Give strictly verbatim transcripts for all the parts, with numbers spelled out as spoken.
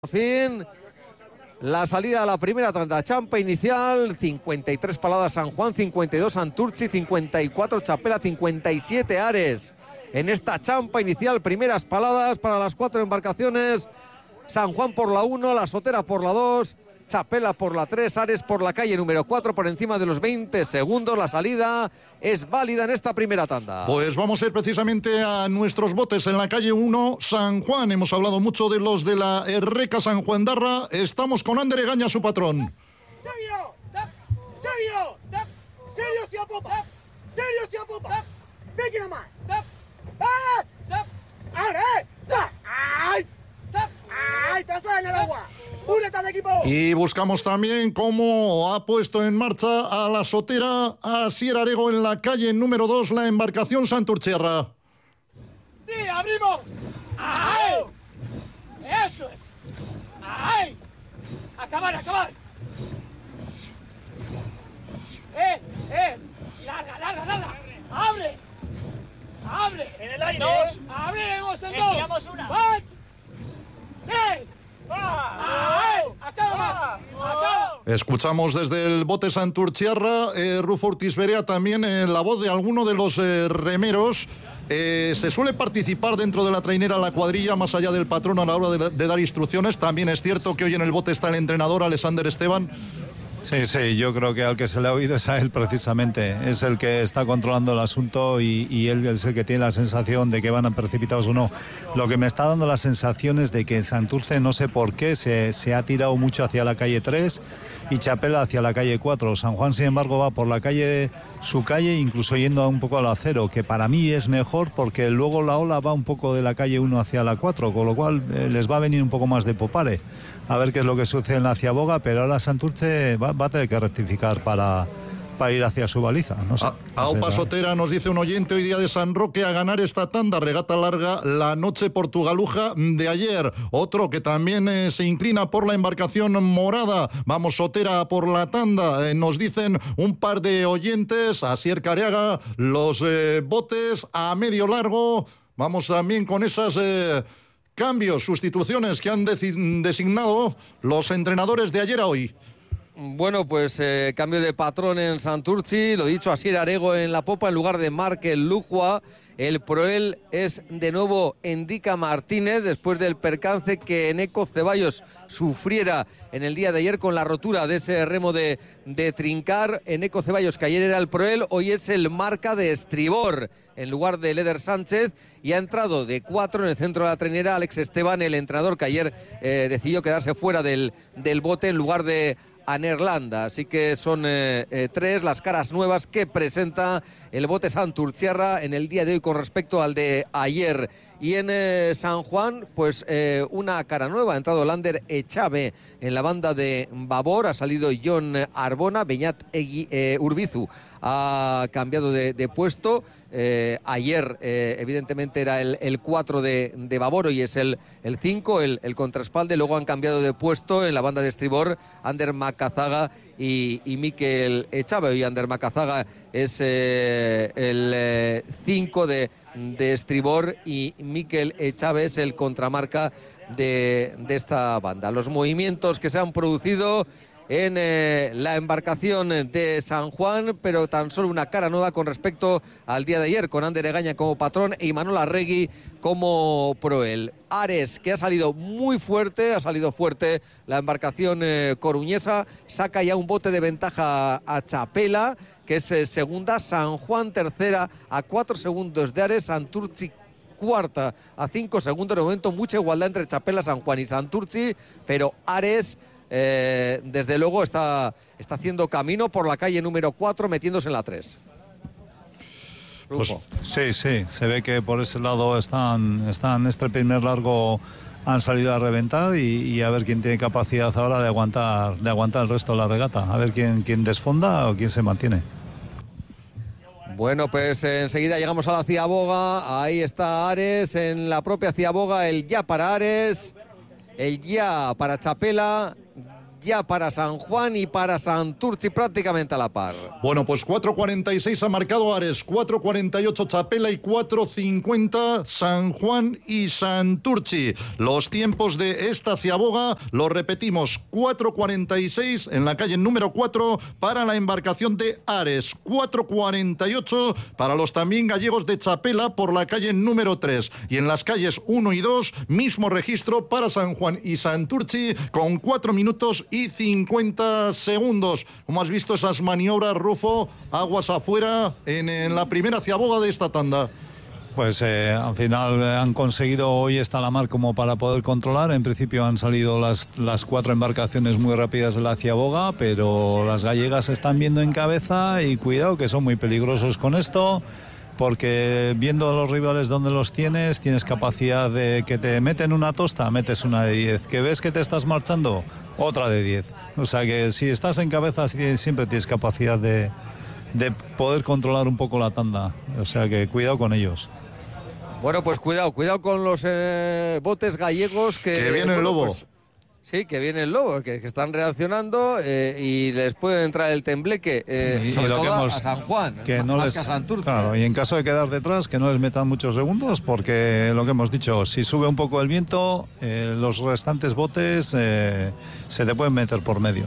Fin, la salida a la primera tanda, champa inicial, cincuenta y tres Paladas San Juan, cincuenta y dos Santurtzi, cincuenta y cuatro Chapela, cincuenta y siete Ares. En esta champa inicial, primeras paladas para las cuatro embarcaciones, San Juan por la uno, La Sotera por la dos, Chapela por la tres, Ares por la calle número cuatro, por encima de los veinte segundos. La salida es válida en esta primera tanda. Pues vamos a ir precisamente a nuestros botes en la calle uno, San Juan. Hemos hablado mucho de los de la Erreca San Juan Darra. Estamos con Ander Egaña, su patrón. ¡Serio! ¡Serio! ¡Serio, si a popa! ¡Serio, si a popa! ¡Venga más! ¡Ay! ¡Ay! ¡Ay! ¡Pasa en el agua! ¡Únete de equipo! Y buscamos también cómo ha puesto en marcha a La Sotera, a Sier Arego en la calle número dos, la embarcación Santurtierra. ¡Sí, abrimos! ¡Ay! ¡Eso es! ¡Ay! ¡Acabar, acabar! ¡Eh! ¡Eh! ¡Larga, larga, larga! ¡Abre! ¡Abre! En el aire. Dos. ¡Abrimos en dos! Estiramos una. ¡One! ¡Hey! ¡Ay! ¡Acaba más! ¡Acaba! Escuchamos desde el bote Santurtierra, eh, Rufo Ortiz Berea, también eh, la voz de alguno de los eh, remeros. Eh, se suele participar dentro de la trainera la cuadrilla, más allá del patrón a la hora de, de dar instrucciones. También es cierto que hoy en el bote está el entrenador, Alexander Esteban. Sí, sí, yo creo que al que se le ha oído es a él precisamente. Es el que está controlando el asunto y, y él es el que tiene la sensación de que van a precipitados o no. Lo que me está dando la sensación es de que Santurce, no sé por qué, se, se ha tirado mucho hacia la calle tres y Chapela hacia la calle cuatro. San Juan, sin embargo, va por la calle, su calle, incluso yendo un poco al acero, que para mí es mejor porque luego la ola va un poco de la calle uno hacia la cuatro, con lo cual eh, les va a venir un poco más de popare. A ver qué es lo que sucede en la Ciaboga, pero ahora Santurce va, va a tener que rectificar para, para ir hacia su baliza. No sé. A, Aupa no sé, Sotera nos dice un oyente hoy día de San Roque a ganar esta tanda, regata larga, la noche portugaluja de ayer. Otro que también eh, se inclina por la embarcación morada. Vamos Sotera por la tanda. Eh, nos dicen un par de oyentes, Asier Careaga, los eh, botes a medio largo. Vamos también con esas... Eh, cambios, sustituciones que han deci- designado los entrenadores de ayer a hoy. Bueno, pues eh, cambio de patrón en Santurtzi, lo dicho, Asier Arego en la popa en lugar de Markel Lujua. El proel es de nuevo Endica Martínez, después del percance que Eneco Ceballos sufriera en el día de ayer con la rotura de ese remo de, de trincar. Eneco Ceballos, que ayer era el proel, hoy es el marca de estribor en lugar de Leder Sánchez, y ha entrado de cuatro en el centro de la trainera Alex Esteban, el entrenador que ayer eh, decidió quedarse fuera del, del bote en lugar de a Neerlanda. Así que son eh, eh, tres las caras nuevas que presenta el bote Santurtierra en el día de hoy con respecto al de ayer. Y en eh, San Juan, pues eh, una cara nueva. Ha entrado Lander Echave en la banda de babor, ha salido John Arbona, Beñat Egui, eh, Urbizu ha cambiado de, de puesto. Eh, ayer eh, evidentemente era el, el cuatro de, de babor, hoy es el, el cinco, el, el contraespalde. Luego han cambiado de puesto en la banda de estribor Ander Macazaga y, y Mikel Echave. Hoy Ander Macazaga es eh, el cinco eh, de, de estribor y Mikel Echave es el contramarca de, de esta banda. Los movimientos que se han producido en eh, la embarcación de San Juan, pero tan solo una cara nueva con respecto al día de ayer, con Ander Egaña como patrón y Imanol Arregui como proel. Ares, que ha salido muy fuerte, ha salido fuerte la embarcación eh, coruñesa, saca ya un bote de ventaja a Chapela, que es eh, segunda, San Juan tercera a cuatro segundos de Ares, Santurtzi cuarta a cinco segundos. De momento mucha igualdad entre Chapela, San Juan y Santurtzi, pero Ares... Eh, desde luego está, está haciendo camino por la calle número cuatro, metiéndose en la tres. Pues, sí, sí, se ve que por ese lado están, están este primer largo han salido a reventar y, y a ver quién tiene capacidad ahora de aguantar, de aguantar el resto de la regata, a ver quién, quién desfonda o quién se mantiene. Bueno, pues eh, enseguida llegamos a la Ciaboga, ahí está Ares, en la propia Ciaboga el ya para Ares, el ya para Chapela, ya para San Juan y para Santurtzi prácticamente a la par. Bueno, pues cuatro cuarenta y seis ha marcado Ares, cuatro cuarenta y ocho Chapela y cuatro cincuenta San Juan y Santurtzi. Los tiempos de esta ciaboga los repetimos, cuatro cuarenta y seis en la calle número cuatro para la embarcación de Ares, cuatro cuarenta y ocho para los también gallegos de Chapela por la calle número tres, y en las calles uno y dos mismo registro para San Juan y Santurtzi con cuatro minutos y cincuenta segundos. ¿Cómo has visto esas maniobras, Rufo? Aguas afuera en, en la primera ciaboga de esta tanda. Pues eh, al final han conseguido, hoy está la mar como para poder controlar. En principio han salido las, las cuatro embarcaciones muy rápidas de la ciaboga, pero las gallegas se están viendo en cabeza y cuidado que son muy peligrosos con esto, porque viendo a los rivales donde los tienes, tienes capacidad de que te meten una tosta, metes una de diez, que ves que te estás marchando, otra de diez. O sea que si estás en cabeza siempre tienes capacidad de, de poder controlar un poco la tanda. O sea que cuidado con ellos. Bueno, pues cuidado, cuidado con los eh, botes gallegos que... Que viene el bueno, lobo. Pues, sí, que viene el lobo, que, que están reaccionando eh, y les puede entrar el tembleque, eh, y, sobre y lo todo que hemos, a San Juan, que no más les, que a Santurce. Claro, y en caso de quedar detrás, que no les metan muchos segundos, porque lo que hemos dicho, si sube un poco el viento, eh, los restantes botes eh, se te pueden meter por medio.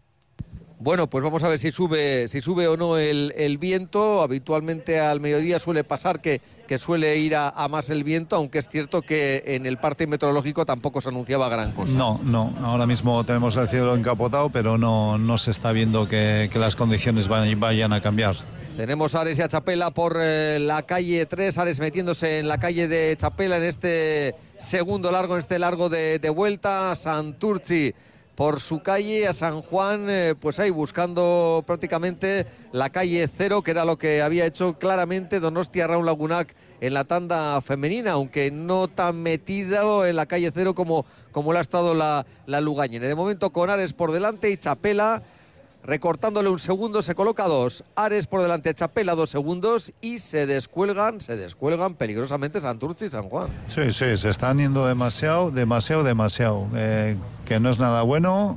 Bueno, pues vamos a ver si sube, si sube o no el, el viento. Habitualmente al mediodía suele pasar que, que suele ir a, a más el viento, aunque es cierto que en el parte meteorológico tampoco se anunciaba gran cosa. No, no, ahora mismo tenemos el cielo encapotado, pero no, no se está viendo que, que las condiciones vayan a cambiar. Tenemos a Ares y a Chapela por eh, la calle tres, Ares metiéndose en la calle de Chapela en este segundo largo, en este largo de, de vuelta. Santurtzi por su calle, a San Juan, eh, pues ahí buscando prácticamente la calle cero, que era lo que había hecho claramente Donostia Raúl Lagunac en la tanda femenina, aunque no tan metido en la calle cero como, como lo ha estado la, la Lugañene. De momento con Ares por delante y Chapela recortándole un segundo, se coloca dos. Ares por delante, Chapela dos segundos y se descuelgan, se descuelgan peligrosamente Santurtzi y San Juan. Sí, sí, se están yendo demasiado, demasiado, demasiado, eh, que no es nada bueno.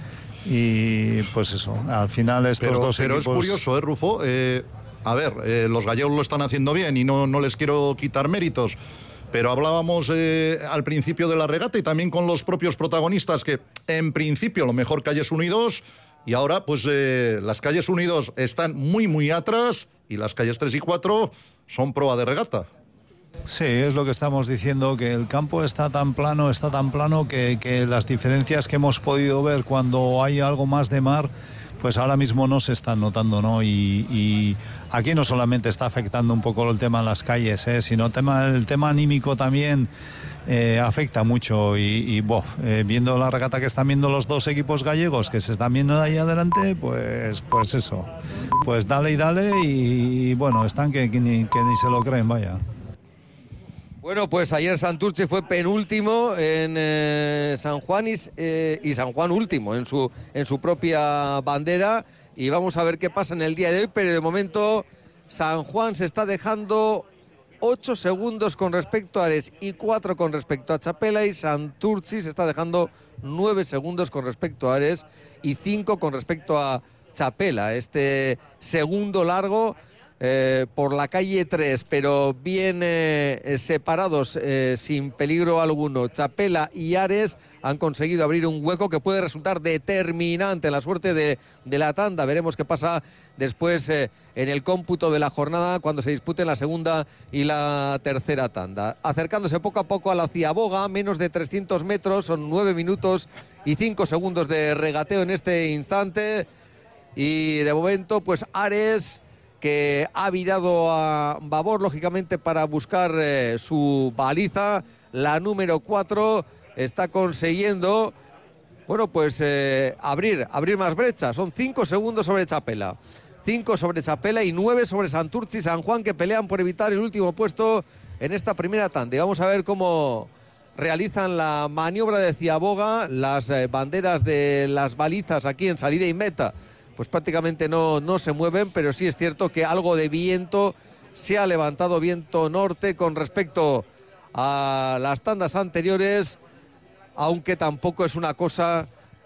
Y pues eso, al final estos pero, dos pero equipos... es curioso, ¿eh, Rufo? Eh, a ver, eh, los gallegos lo están haciendo bien y no, no les quiero quitar méritos, pero hablábamos eh, al principio de la regata y también con los propios protagonistas que en principio lo mejor calles uno y dos, y ahora pues eh, las calles uno y dos están muy muy atrás y las calles tres y cuatro son proa de regata. Sí, es lo que estamos diciendo, que el campo está tan plano, está tan plano que, que las diferencias que hemos podido ver cuando hay algo más de mar, pues ahora mismo no se están notando, ¿no? Y, y aquí no solamente está afectando un poco el tema en las calles, ¿eh? Sino tema, el tema anímico también eh, afecta mucho. Y, y boh, eh, viendo la regata que están viendo los dos equipos gallegos que se están viendo ahí adelante, pues, pues eso, pues dale y dale y, y bueno, están que, que, ni, que ni se lo creen, vaya. Bueno, pues ayer Santurce fue penúltimo en eh, San Juan y, eh, y San Juan último en su, en su propia bandera. Y vamos a ver qué pasa en el día de hoy, pero de momento San Juan se está dejando ocho segundos con respecto a Ares y cuatro con respecto a Chapela, y Santurce se está dejando nueve segundos con respecto a Ares y cinco con respecto a Chapela. Este segundo largo... Eh, por la calle tres, pero bien eh, separados, eh, sin peligro alguno. Chapela y Ares han conseguido abrir un hueco que puede resultar determinante en la suerte de, de la tanda. Veremos qué pasa después eh, en el cómputo de la jornada cuando se disputen la segunda y la tercera tanda. Acercándose poco a poco a la ciaboga, menos de trescientos metros, son nueve minutos y cinco segundos de regateo en este instante. Y de momento, pues Ares, que ha virado a babor, lógicamente, para buscar eh, su baliza, la número cuatro, está consiguiendo, bueno, pues eh, abrir, abrir más brechas. Son cinco segundos sobre Chapela, cinco sobre Chapela y nueve sobre Santurce y San Juan, que pelean por evitar el último puesto en esta primera tanda. Y vamos a ver cómo realizan la maniobra de ciaboga, las eh, banderas de las balizas aquí en salida y meta, pues prácticamente no, no se mueven, pero sí es cierto que algo de viento se ha levantado, viento norte con respecto a las tandas anteriores, aunque tampoco es una cosa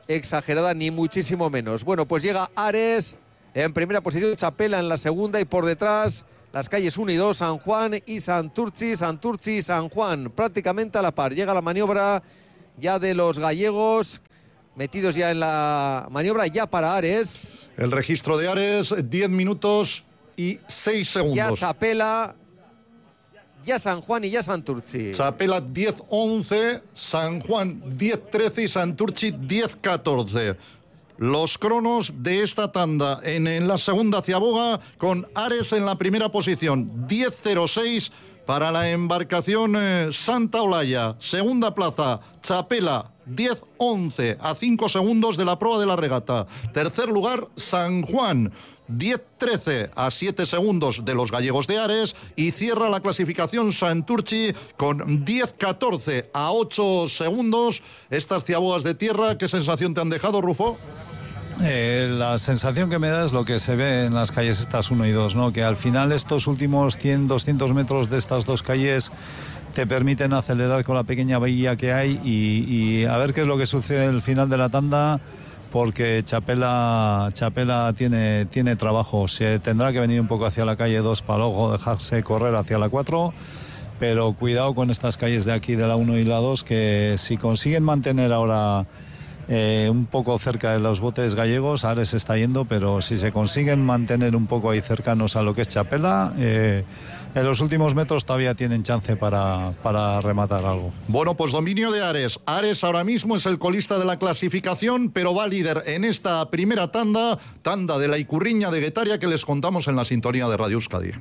exagerada ni muchísimo menos. Bueno, pues llega Ares en primera posición, Chapela en la segunda y por detrás las calles uno y dos, San Juan y Santurtzi, Santurtzi y San Juan, prácticamente a la par. Llega la maniobra ya de los gallegos, metidos ya en la maniobra ya para Ares. El registro de Ares, diez minutos y seis segundos. Ya Chapela, ya San Juan y ya Santurtzi. Chapela diez once, San Juan diez trece y Santurtzi diez catorce. Los cronos de esta tanda en, en la segunda ciaboga, con Ares en la primera posición, diez cero seis para la embarcación eh, Santa Olaya. Segunda plaza, Chapela, diez once, a cinco segundos de la proa de la regata. Tercer lugar, San Juan, diez trece, a siete segundos de los gallegos de Ares. Y cierra la clasificación Santurtzi con diez catorce, a ocho segundos. Estas ciabogas de tierra, ¿qué sensación te han dejado, Rufo? Eh, la sensación que me da es lo que se ve en las calles estas uno y dos, ¿no? Que al final estos últimos cien, doscientos metros de estas dos calles te permiten acelerar con la pequeña bahía que hay y, y a ver qué es lo que sucede al final de la tanda, porque Chapela, Chapela tiene, tiene trabajo. Se tendrá que venir un poco hacia la calle dos para luego dejarse correr hacia la cuatro, pero cuidado con estas calles de aquí, de la uno y la dos, que si consiguen mantener ahora Eh, un poco cerca de los botes gallegos, Ares está yendo, pero si se consiguen mantener un poco ahí cercanos a lo que es Chapela, eh, en los últimos metros todavía tienen chance para, para rematar algo. Bueno, pues dominio de Ares. Ares ahora mismo es el colista de la clasificación, pero va líder en esta primera tanda, tanda de la Icurriña de Guetaria, que les contamos en la sintonía de Radio Euskadi.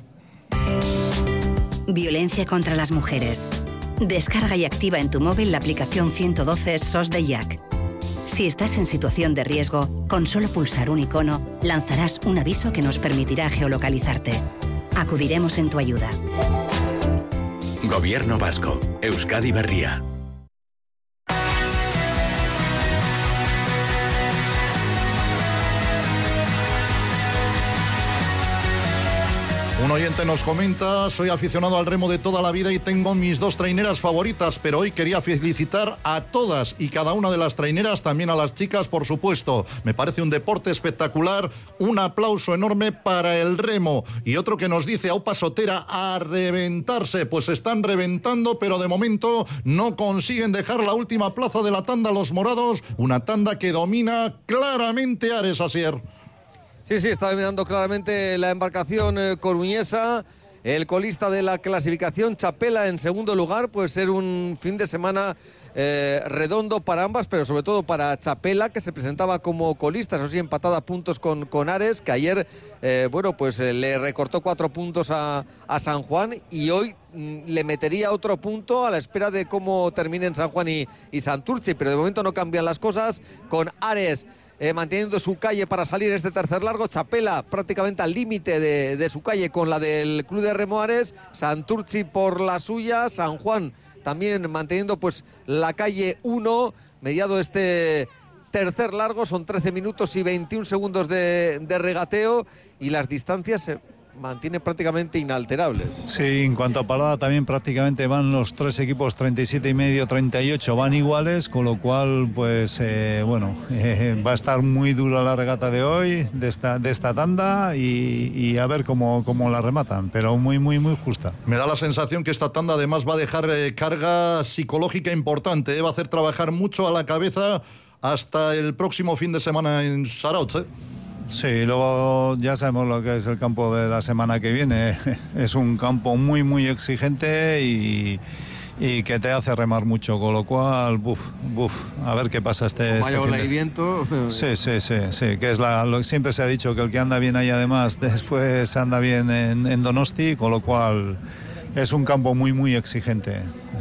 Violencia contra las mujeres. Descarga y activa en tu móvil la aplicación ciento doce S O S de Jack. Si estás en situación de riesgo, con solo pulsar un icono, lanzarás un aviso que nos permitirá geolocalizarte. Acudiremos en tu ayuda. Gobierno Vasco. Euskadi Berria. Un oyente nos comenta: soy aficionado al remo de toda la vida y tengo mis dos traineras favoritas, pero hoy quería felicitar a todas y cada una de las traineras, también a las chicas, por supuesto. Me parece un deporte espectacular, un aplauso enorme para el remo. Y otro que nos dice: Aupa Sotera, a reventarse. Pues están reventando, pero de momento no consiguen dejar la última plaza de la tanda los morados, una tanda que domina claramente Ares, Asier. Sí, sí, está dominando claramente la embarcación eh, coruñesa. El colista de la clasificación, Chapela, en segundo lugar. Puede ser un fin de semana eh, redondo para ambas, pero sobre todo para Chapela, que se presentaba como colista, eso sí, empatada a puntos con, con Ares, que ayer, eh, bueno, pues eh, le recortó cuatro puntos a, a San Juan y hoy mm, le metería otro punto a la espera de cómo terminen San Juan y, y Santurtzi, pero de momento no cambian las cosas, con Ares Eh, manteniendo su calle para salir este tercer largo, Chapela prácticamente al límite de, de su calle con la del Club de Remo Ares, Santurtzi por la suya, San Juan también manteniendo pues la calle uno, mediado este tercer largo, son trece minutos y veintiún segundos de, de regateo y las distancias se mantienen prácticamente inalterables. Sí, en cuanto a parada también prácticamente van los tres equipos treinta y siete y medio, treinta y ocho, van iguales, con lo cual pues eh, bueno, eh, va a estar muy dura la regata de hoy, de esta, de esta tanda y, y a ver cómo, cómo la rematan, pero muy muy muy justa. Me da la sensación que esta tanda además va a dejar eh, carga psicológica importante, eh, va a hacer trabajar mucho a la cabeza hasta el próximo fin de semana en Zarautz, ¿eh? Sí, luego ya sabemos lo que es el campo de la semana que viene. Es un campo muy, muy exigente y, y que te hace remar mucho, con lo cual, buf, buf, a ver qué pasa este, este Vaya fin ola de... y viento. Sí, sí, sí, sí, que es la, lo, siempre se ha dicho que el que anda bien ahí además después anda bien en, en Donosti, con lo cual es un campo muy, muy exigente.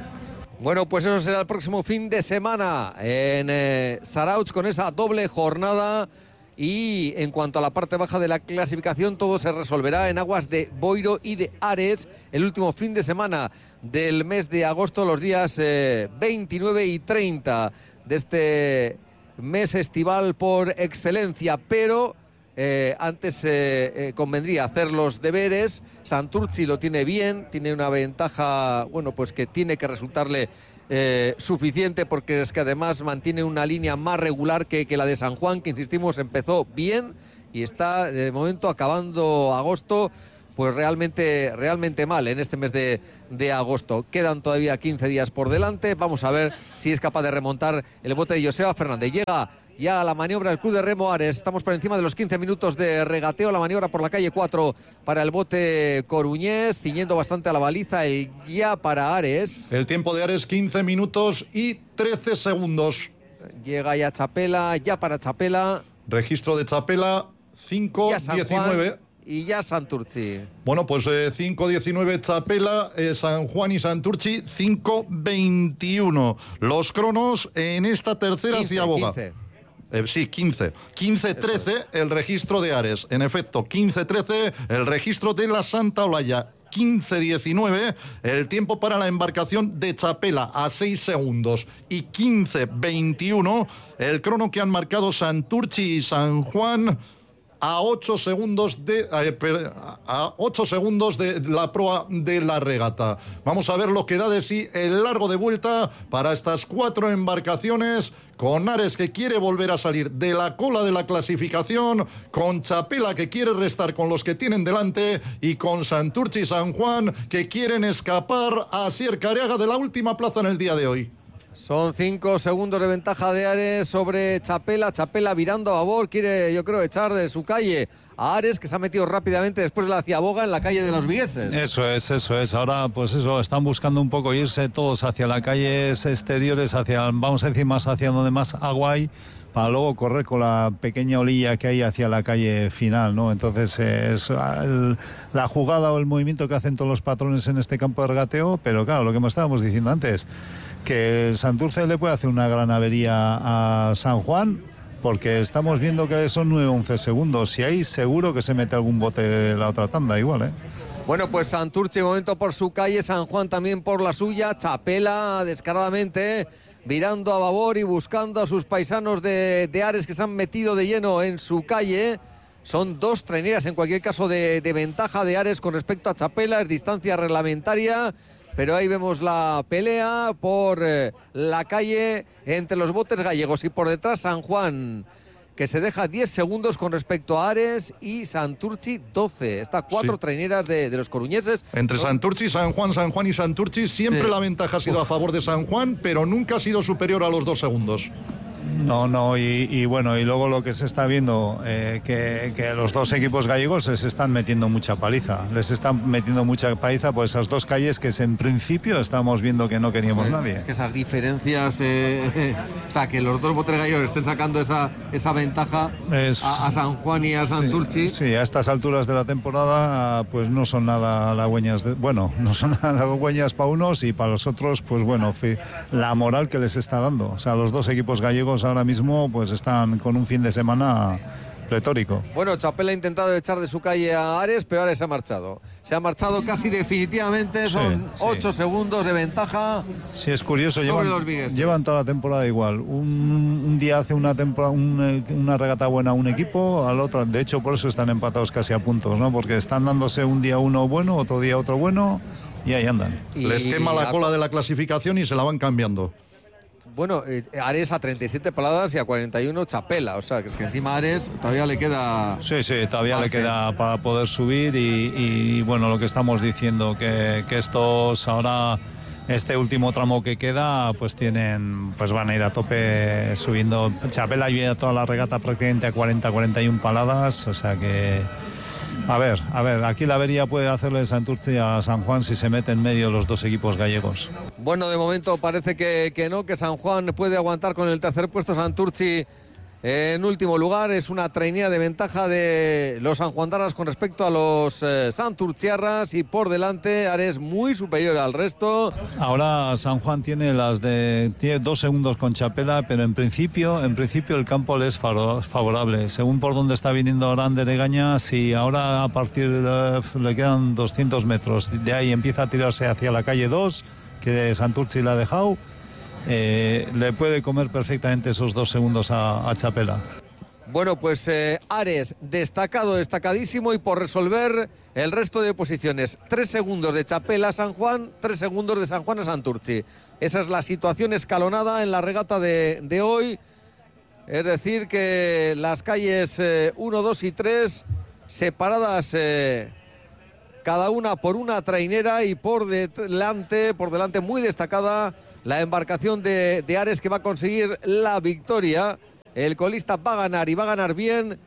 Bueno, pues eso será el próximo fin de semana en eh, Zarautz, con esa doble jornada. Y en cuanto a la parte baja de la clasificación, todo se resolverá en aguas de Boiro y de Ares el último fin de semana del mes de agosto, los días eh, veintinueve y treinta de este mes estival por excelencia. Pero eh, antes eh, eh, convendría hacer los deberes. Santurtzi lo tiene bien, tiene una ventaja, bueno, pues que tiene que resultarle eh, suficiente, porque es que además mantiene una línea más regular que, que la de San Juan, que insistimos empezó bien y está de momento acabando agosto pues realmente, realmente mal en este mes de, de agosto. Quedan todavía quince días por delante. Vamos a ver si es capaz de remontar el bote de Joseba Fernández. Llega ya a la maniobra del Club de Remo Ares. Estamos por encima de los quince minutos de regateo. La maniobra por la calle cuatro para el bote coruñés, ciñendo bastante a la baliza el ya para Ares. El tiempo de Ares quince minutos y trece segundos. Llega ya Chapela, ya para Chapela. Registro de Chapela cinco diecinueve. Y ya Santurchi. Bueno, pues eh, cinco diecinueve Chapela, eh, San Juan y Santurchi cinco veintiuno. Los cronos en esta tercera ciaboga. Eh, sí, quince. quince trece el registro de Ares. En efecto, quince trece el registro de la Santa Olalla. quince diecinueve el tiempo para la embarcación de Chapela a seis segundos. Y quince veintiuno el crono que han marcado Santurchi y San Juan a ocho segundos de eh, a ocho segundos de la proa de la regata. Vamos a ver lo que da de sí el largo de vuelta para estas cuatro embarcaciones, con Ares que quiere volver a salir de la cola de la clasificación, con Chapela que quiere restar con los que tienen delante y con Santurchi y San Juan que quieren escapar a Asier Careaga de la última plaza en el día de hoy. Son cinco segundos de ventaja de Ares sobre Chapela. Chapela virando a babor, quiere, yo creo, echar de su calle a Ares, que se ha metido rápidamente después de la ciaboga en la calle de los Vigueses. Eso es, eso es. Ahora, pues eso, están buscando un poco irse todos hacia las calles exteriores, hacia, vamos a decir, más hacia donde más agua hay, para luego correr con la pequeña olilla que hay hacia la calle final, ¿no? Entonces es el, la jugada o el movimiento que hacen todos los patrones en este campo de regateo, pero claro, lo que estábamos diciendo antes, que Santurce le puede hacer una gran avería a San Juan, porque estamos viendo que son nueve once segundos, y ahí seguro que se mete algún bote de la otra tanda igual, ¿eh? Bueno, pues Santurce de momento por su calle, San Juan también por la suya, Chapela descaradamente virando a babor y buscando a sus paisanos de, de Ares, que se han metido de lleno en su calle. Son dos traineras en cualquier caso de, de ventaja de Ares con respecto a Chapela, es distancia reglamentaria, pero ahí vemos la pelea por eh, la calle entre los botes gallegos, y por detrás San Juan, que se deja diez segundos con respecto a Ares, y Santurchi doce. Está cuatro sí. traineras de, de los coruñeses. Entre ¿no? Santurchi, San Juan, San Juan y Santurchi, siempre sí. la ventaja ha sido Uf. a favor de San Juan, pero nunca ha sido superior a los dos segundos. No, no, y, y bueno, y luego lo que se está viendo, eh, que, que los dos equipos gallegos les están metiendo mucha paliza, les están metiendo mucha paliza por esas dos calles que en principio estamos viendo que no queríamos eh, nadie. Que esas diferencias, eh, eh, o sea, que los dos botes gallegos estén sacando esa, esa ventaja es, a, a San Juan y a Santurchi. Sí, sí, a estas alturas de la temporada, pues no son nada halagüeñas, de, bueno, no son nada halagüeñas para unos, y para los otros, pues bueno, la moral que les está dando. O sea, los dos equipos gallegos ahora mismo pues están con un fin de semana retórico. Bueno, Chapela ha intentado echar de su calle a Ares, pero Ares se ha marchado. Se ha marchado casi definitivamente, son sí, ocho sí. segundos de ventaja. Sí, es curioso, sobre llevan, los vigueses. llevan toda la temporada igual. Un, un día hace una, temporada, un, una regata buena a un equipo, al otro, de hecho por eso están empatados casi a puntos, ¿no? Porque están dándose un día uno bueno, otro día otro bueno, y ahí andan. Y les quema la cola de la clasificación y se la van cambiando. Bueno, eh, Ares a treinta y siete paladas y a cuarenta y uno Chapela, o sea, que es que encima a Ares todavía le queda... Sí, sí, todavía margen. Le queda para poder subir y, y bueno, lo que estamos diciendo, que, que estos ahora, este último tramo que queda, pues tienen, pues van a ir a tope subiendo. Chapela lleva toda la regata prácticamente a cuarenta, cuarenta y uno paladas, o sea que... A ver, a ver, aquí la avería puede hacerle Santurce a San Juan si se mete en medio los dos equipos gallegos. Bueno, de momento parece que, que no, que San Juan puede aguantar con el tercer puesto. Santurchi en último lugar, es una trainera de ventaja de los sanjuandarras con respecto a los eh, santurciarras, y por delante Ares muy superior al resto. Ahora San Juan tiene las de tiene dos segundos con Chapela, pero en principio en principio el campo le es favorable. Según por dónde está viniendo ahora Ander Egaña, si ahora a partir de, le quedan doscientos metros, de ahí empieza a tirarse hacia la calle dos, que Santurchi la ha dejado. Eh, le puede comer perfectamente esos dos segundos a, a Chapela. Bueno, pues eh, Ares destacado, destacadísimo, y por resolver el resto de posiciones. Tres segundos de Chapela a San Juan, tres segundos de San Juan a Santurtzi. Esa es la situación escalonada en la regata de, de hoy. Es decir, que las calles eh, uno, dos y tres separadas eh, cada una por una trainera, y por delante, por delante muy destacada la embarcación de, de Ares, que va a conseguir la victoria. El colista va a ganar, y va a ganar bien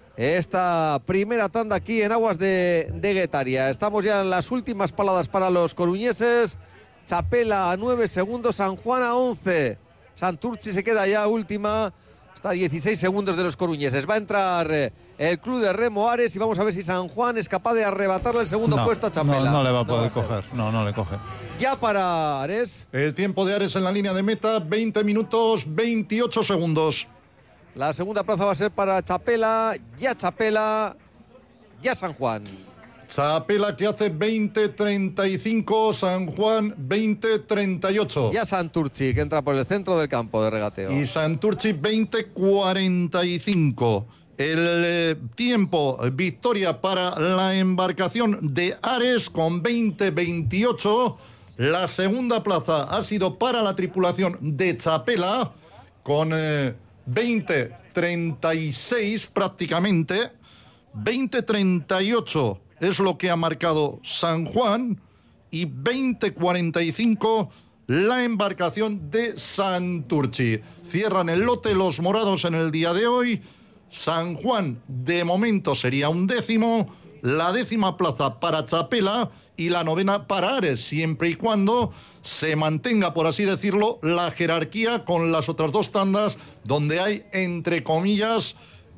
esta primera tanda aquí en aguas de, de Guetaria. Estamos ya en las últimas paladas para los coruñeses. Chapela a nueve segundos, San Juan a once. Santurtzi se queda ya última, está a dieciséis segundos de los coruñeses. Va a entrar eh, el club de remo Ares, y vamos a ver si San Juan es capaz de arrebatarle el segundo no, puesto a Chapela. No, no le va a No poder va a coger, no, no le coge. Ya para Ares. El tiempo de Ares en la línea de meta, veinte minutos, veintiocho segundos. La segunda plaza va a ser para Chapela, ya Chapela, ya San Juan. Chapela, que hace veinte treinta y cinco, San Juan veinte treinta y ocho. Ya Santurtzi, que entra por el centro del campo de regateo. Y Santurtzi veinte cuarenta y cinco. El eh, tiempo, victoria para la embarcación de Ares con veinte veintiocho. La segunda plaza ha sido para la tripulación de Chapela con eh, veinte treinta y seis prácticamente. veinte treinta y ocho es lo que ha marcado San Juan, y veinte cuarenta y cinco la embarcación de Santurtzi. Cierran el lote los morados en el día de hoy. San Juan de momento sería un décimo, la décima plaza para Chapela y la novena para Ares, siempre y cuando se mantenga, por así decirlo, la jerarquía con las otras dos tandas, donde hay, entre comillas,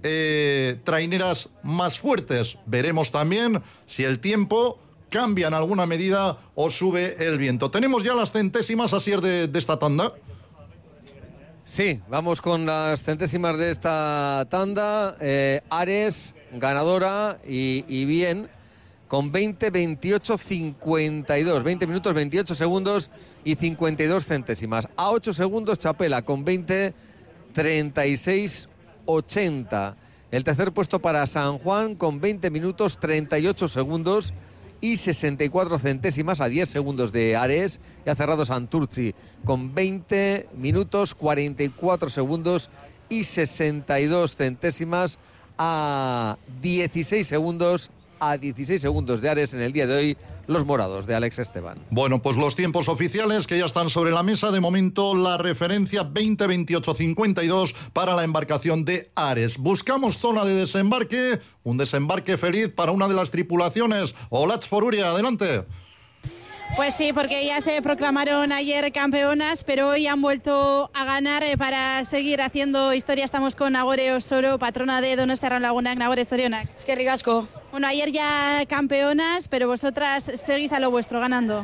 eh, traineras más fuertes. Veremos también si el tiempo cambia en alguna medida o sube el viento. Tenemos ya las centésimas, así es, de, de esta tanda. Sí, vamos con las centésimas de esta tanda. Eh, Ares, ganadora, y, y bien, con veinte veintiocho cincuenta y dos. veinte minutos, veintiocho segundos y cincuenta y dos centésimas. A ocho segundos Chapela con veinte treinta y seis ochenta. El tercer puesto para San Juan con veinte minutos, treinta y ocho segundos y sesenta y cuatro centésimas, a diez segundos de Ares. Y ha cerrado Santurtzi con veinte minutos, cuarenta y cuatro segundos y sesenta y dos centésimas, a dieciséis segundos, a dieciséis segundos de Ares en el día de hoy, los morados de Alex Esteban. Bueno, pues los tiempos oficiales que ya están sobre la mesa. De momento, la referencia veinte veintiocho cincuenta y dos para la embarcación de Ares. Buscamos zona de desembarque, un desembarque feliz para una de las tripulaciones. Olatz Foruria, adelante. Pues sí, porque ya se proclamaron ayer campeonas, pero hoy han vuelto a ganar eh, para seguir haciendo historia. Estamos con Nagore Osoro, patrona de Donostiarra Lagunak. Nagore, zorionak. Es que ricasco. Bueno, ayer ya campeonas, pero vosotras seguís a lo vuestro, ganando.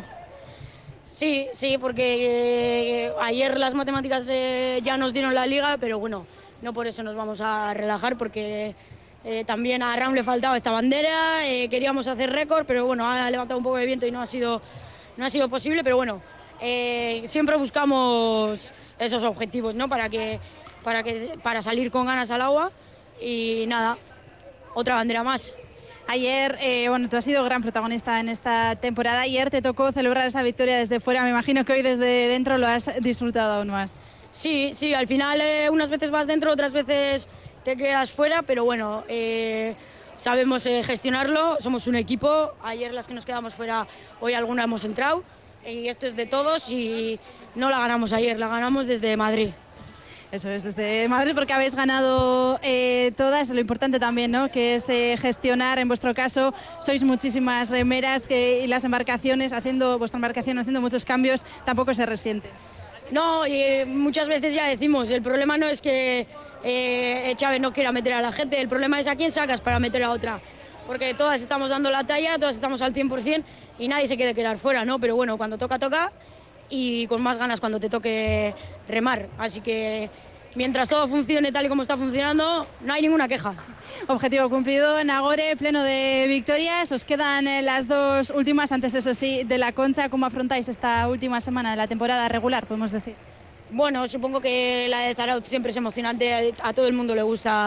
Sí, sí, porque eh, ayer las matemáticas eh, ya nos dieron la liga, pero bueno, no por eso nos vamos a relajar, porque eh, también a Ram le faltaba esta bandera, eh, queríamos hacer récord, pero bueno, ha levantado un poco de viento y no ha sido... No ha sido posible, pero bueno, eh, siempre buscamos esos objetivos, ¿no? Para que, para que, para salir con ganas al agua, y nada, otra bandera más. Ayer, eh, bueno, tú has sido gran protagonista en esta temporada. Ayer te tocó celebrar esa victoria desde fuera. Me imagino que hoy desde dentro lo has disfrutado aún más. Sí, sí, al final eh, unas veces vas dentro, otras veces te quedas fuera, pero bueno, eh, sabemos eh, gestionarlo, somos un equipo. Ayer las que nos quedamos fuera, hoy alguna hemos entrado, y esto es de todos, y no la ganamos ayer, la ganamos desde Madrid. Eso es, desde Madrid, porque habéis ganado eh, todas. Lo importante también, ¿no?, que es eh, gestionar. En vuestro caso sois muchísimas remeras, que, y las embarcaciones, haciendo vuestra embarcación haciendo muchos cambios, tampoco se resiente. No, y muchas veces ya decimos, el problema no es que Eh, Chávez no quiera meter a la gente, el problema es a quién sacas para meter a otra, porque todas estamos dando la talla, todas estamos al cien por cien y nadie se quiere quedar fuera, ¿no? Pero bueno, cuando toca, toca, y con más ganas cuando te toque remar, así que mientras todo funcione tal y como está funcionando, no hay ninguna queja. Objetivo cumplido, Nagore, pleno de victorias. Os quedan eh, las dos últimas, antes eso sí, de la Concha. ¿Cómo afrontáis esta última semana de la temporada regular, podemos decir? Bueno, supongo que la de Zarautz siempre es emocionante, a todo el mundo le gusta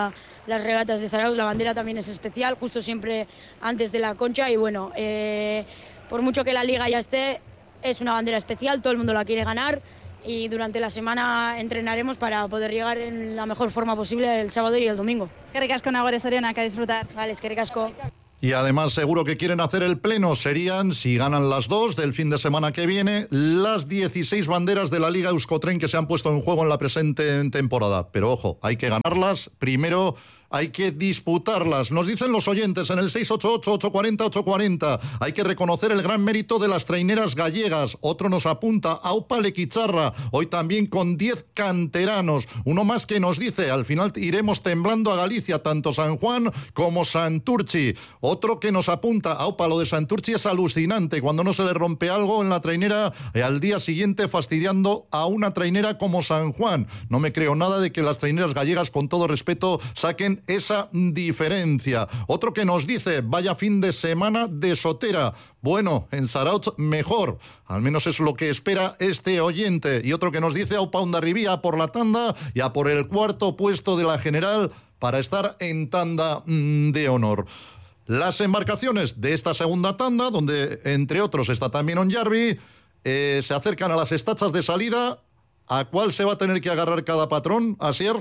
las regatas de Zarauz. La bandera también es especial, justo siempre antes de la concha y bueno, eh, por mucho que la liga ya esté, es una bandera especial, todo el mundo la quiere ganar y durante la semana entrenaremos para poder llegar en la mejor forma posible el sábado y el domingo. Que ricasco Nagore Soriona, que disfrutar. Vale, es que ricasco. Y además seguro que quieren hacer el pleno. Serían, si ganan las dos del fin de semana que viene, las dieciséis banderas de la Liga Euskotren que se han puesto en juego en la presente temporada. Pero ojo, hay que ganarlas. Primero hay que disputarlas. Nos dicen los oyentes en el seis ocho ocho, ocho cuatro cero, ocho cuatro cero. Hay que reconocer el gran mérito de las traineras gallegas. Otro nos apunta, Aupa Lequicharra, hoy también con diez canteranos. Uno más que nos dice, al final iremos temblando a Galicia, tanto San Juan como Santurchi. Otro que nos apunta, Aupa, lo de Santurchi es alucinante. Cuando no se le rompe algo en la trainera, eh, al día siguiente fastidiando a una trainera como San Juan. No me creo nada de que las traineras gallegas, con todo respeto, saquen esa diferencia. Otro que nos dice, vaya fin de semana de sotera. Bueno, en Zarautz mejor, al menos es lo que espera este oyente. Y otro que nos dice, Aupa Hondarribía por la tanda y a por el cuarto puesto de la general para estar en tanda mmm, de honor. Las embarcaciones de esta segunda tanda, donde entre otros está también Onyarbi, eh, se acercan a las estachas de salida. ¿A cuál se va a tener que agarrar cada patrón, Asier?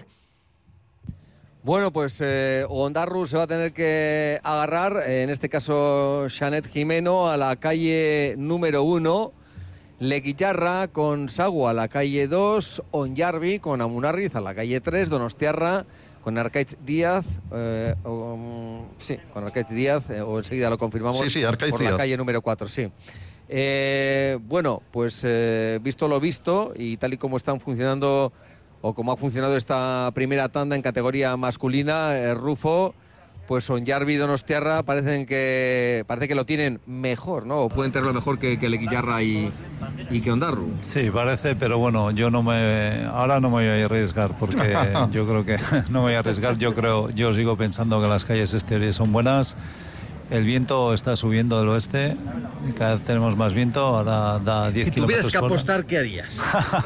Bueno, pues eh, Ondarru se va a tener que agarrar, eh, en este caso Xanet Jimeno, a la calle número uno, Lequillarra con Sagu a la calle dos, Onyarbi con Amunarriz a la calle tres, Donostiarra con Arcaiz Díaz, eh, um, sí, con Arcaiz Díaz, eh, o enseguida lo confirmamos, sí, sí, Arcaiz por Díaz. La calle número cuatro, sí. Eh, bueno, pues eh, visto lo visto y tal y como están funcionando o como ha funcionado esta primera tanda en categoría masculina, eh, Rufo, pues Onyarbi y Donostiarra parecen que parece que lo tienen mejor, ¿no? O pueden tenerlo mejor que, que Lequillarra y, y que Ondarru. Sí, parece, pero bueno, yo no me ahora no me voy a arriesgar porque yo creo que no me voy a arriesgar. Yo creo, yo sigo pensando que las calles exteriores son buenas. El viento está subiendo del oeste, cada vez tenemos más viento, ahora da diez kilómetros por hora. Si tuvieras que apostar, ¿qué harías?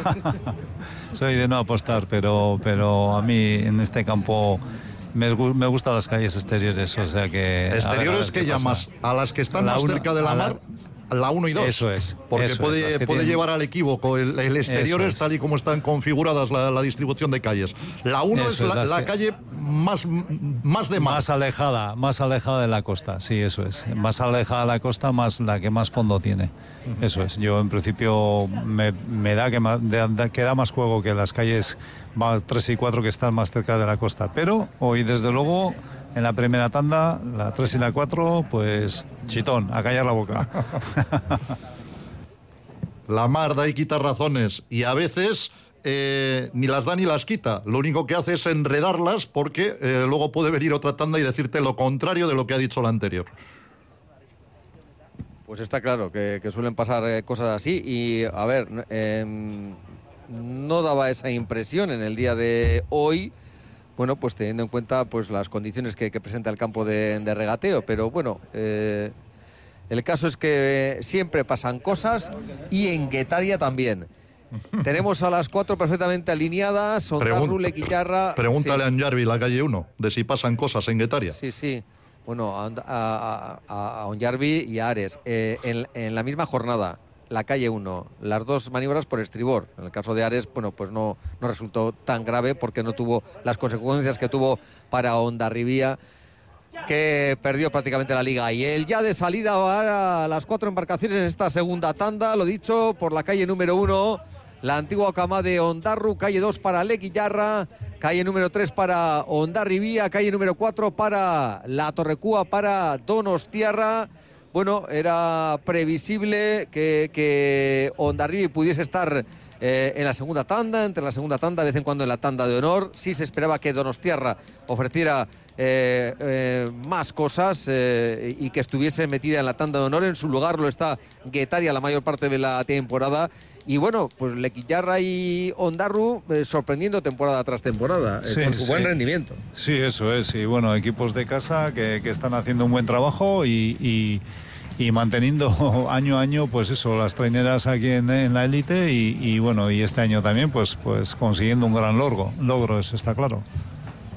Soy de no apostar, pero, pero a mí en este campo me, me gustan las calles exteriores, o sea que... ¿Exteriores que llamas? ¿A las que están más cerca de la mar? La uno y dos. Eso es. Porque eso puede, es, puede tienen... llevar al equívoco. El, el exterior es tal y como están configuradas la, la distribución de calles. La uno es la, la que... calle más, más de mar. Más alejada, más alejada de la costa, sí, eso es. Más alejada de la costa, más la que más fondo tiene. Uh-huh. Eso es. Yo en principio me, me da que, más, de, que da más juego que las calles tres y cuatro que están más cerca de la costa. Pero hoy desde luego... En la primera tanda, la tres y la cuatro, pues chitón, a callar la boca. La mar da y quita razones y a veces eh, ni las da ni las quita. Lo único que hace es enredarlas porque eh, luego puede venir otra tanda y decirte lo contrario de lo que ha dicho la anterior. Pues está claro que, que suelen pasar eh, cosas así y, a ver, eh, no daba esa impresión en el día de hoy. Bueno, pues teniendo en cuenta pues las condiciones que, que presenta el campo de, de regateo, pero bueno, eh, el caso es que siempre pasan cosas y en Guetaria también. Tenemos a las cuatro perfectamente alineadas, Ondarru, Lequillarra... Pregúntale sí. a Onyarbi, la calle uno, de si pasan cosas en Guetaria. Sí, sí. Bueno, a, a, a, a Onyarbi y a Ares. Eh, en, en la misma jornada, la calle uno, las dos maniobras por estribor. En el caso de Ares, bueno, pues no, no resultó tan grave porque no tuvo las consecuencias que tuvo para Hondarribía, que perdió prácticamente la liga. Y él ya de salida va a las cuatro embarcaciones en esta segunda tanda, lo dicho, por la calle número uno, la antigua cama de Ondarru, calle dos para Lequillarra, calle número tres para Hondarribía, calle número cuatro para La Torrecúa, para Donostiarra. Bueno, era previsible que, que Hondarribia pudiese estar eh, en la segunda tanda, entre la segunda tanda, de vez en cuando en la tanda de honor. Sí se esperaba que Donostiarra ofreciera eh, eh, más cosas eh, y que estuviese metida en la tanda de honor. En su lugar lo está Guetaria la mayor parte de la temporada. Y bueno, pues Lequillarra y Ondarru eh, sorprendiendo temporada tras temporada, eh, sí, con su sí. buen rendimiento. Sí, eso es. Y bueno, equipos de casa que, que están haciendo un buen trabajo y, y, y manteniendo año a año, pues eso, las traineras aquí en, en la élite y, y bueno, y este año también, pues, pues consiguiendo un gran logro, logro, eso está claro.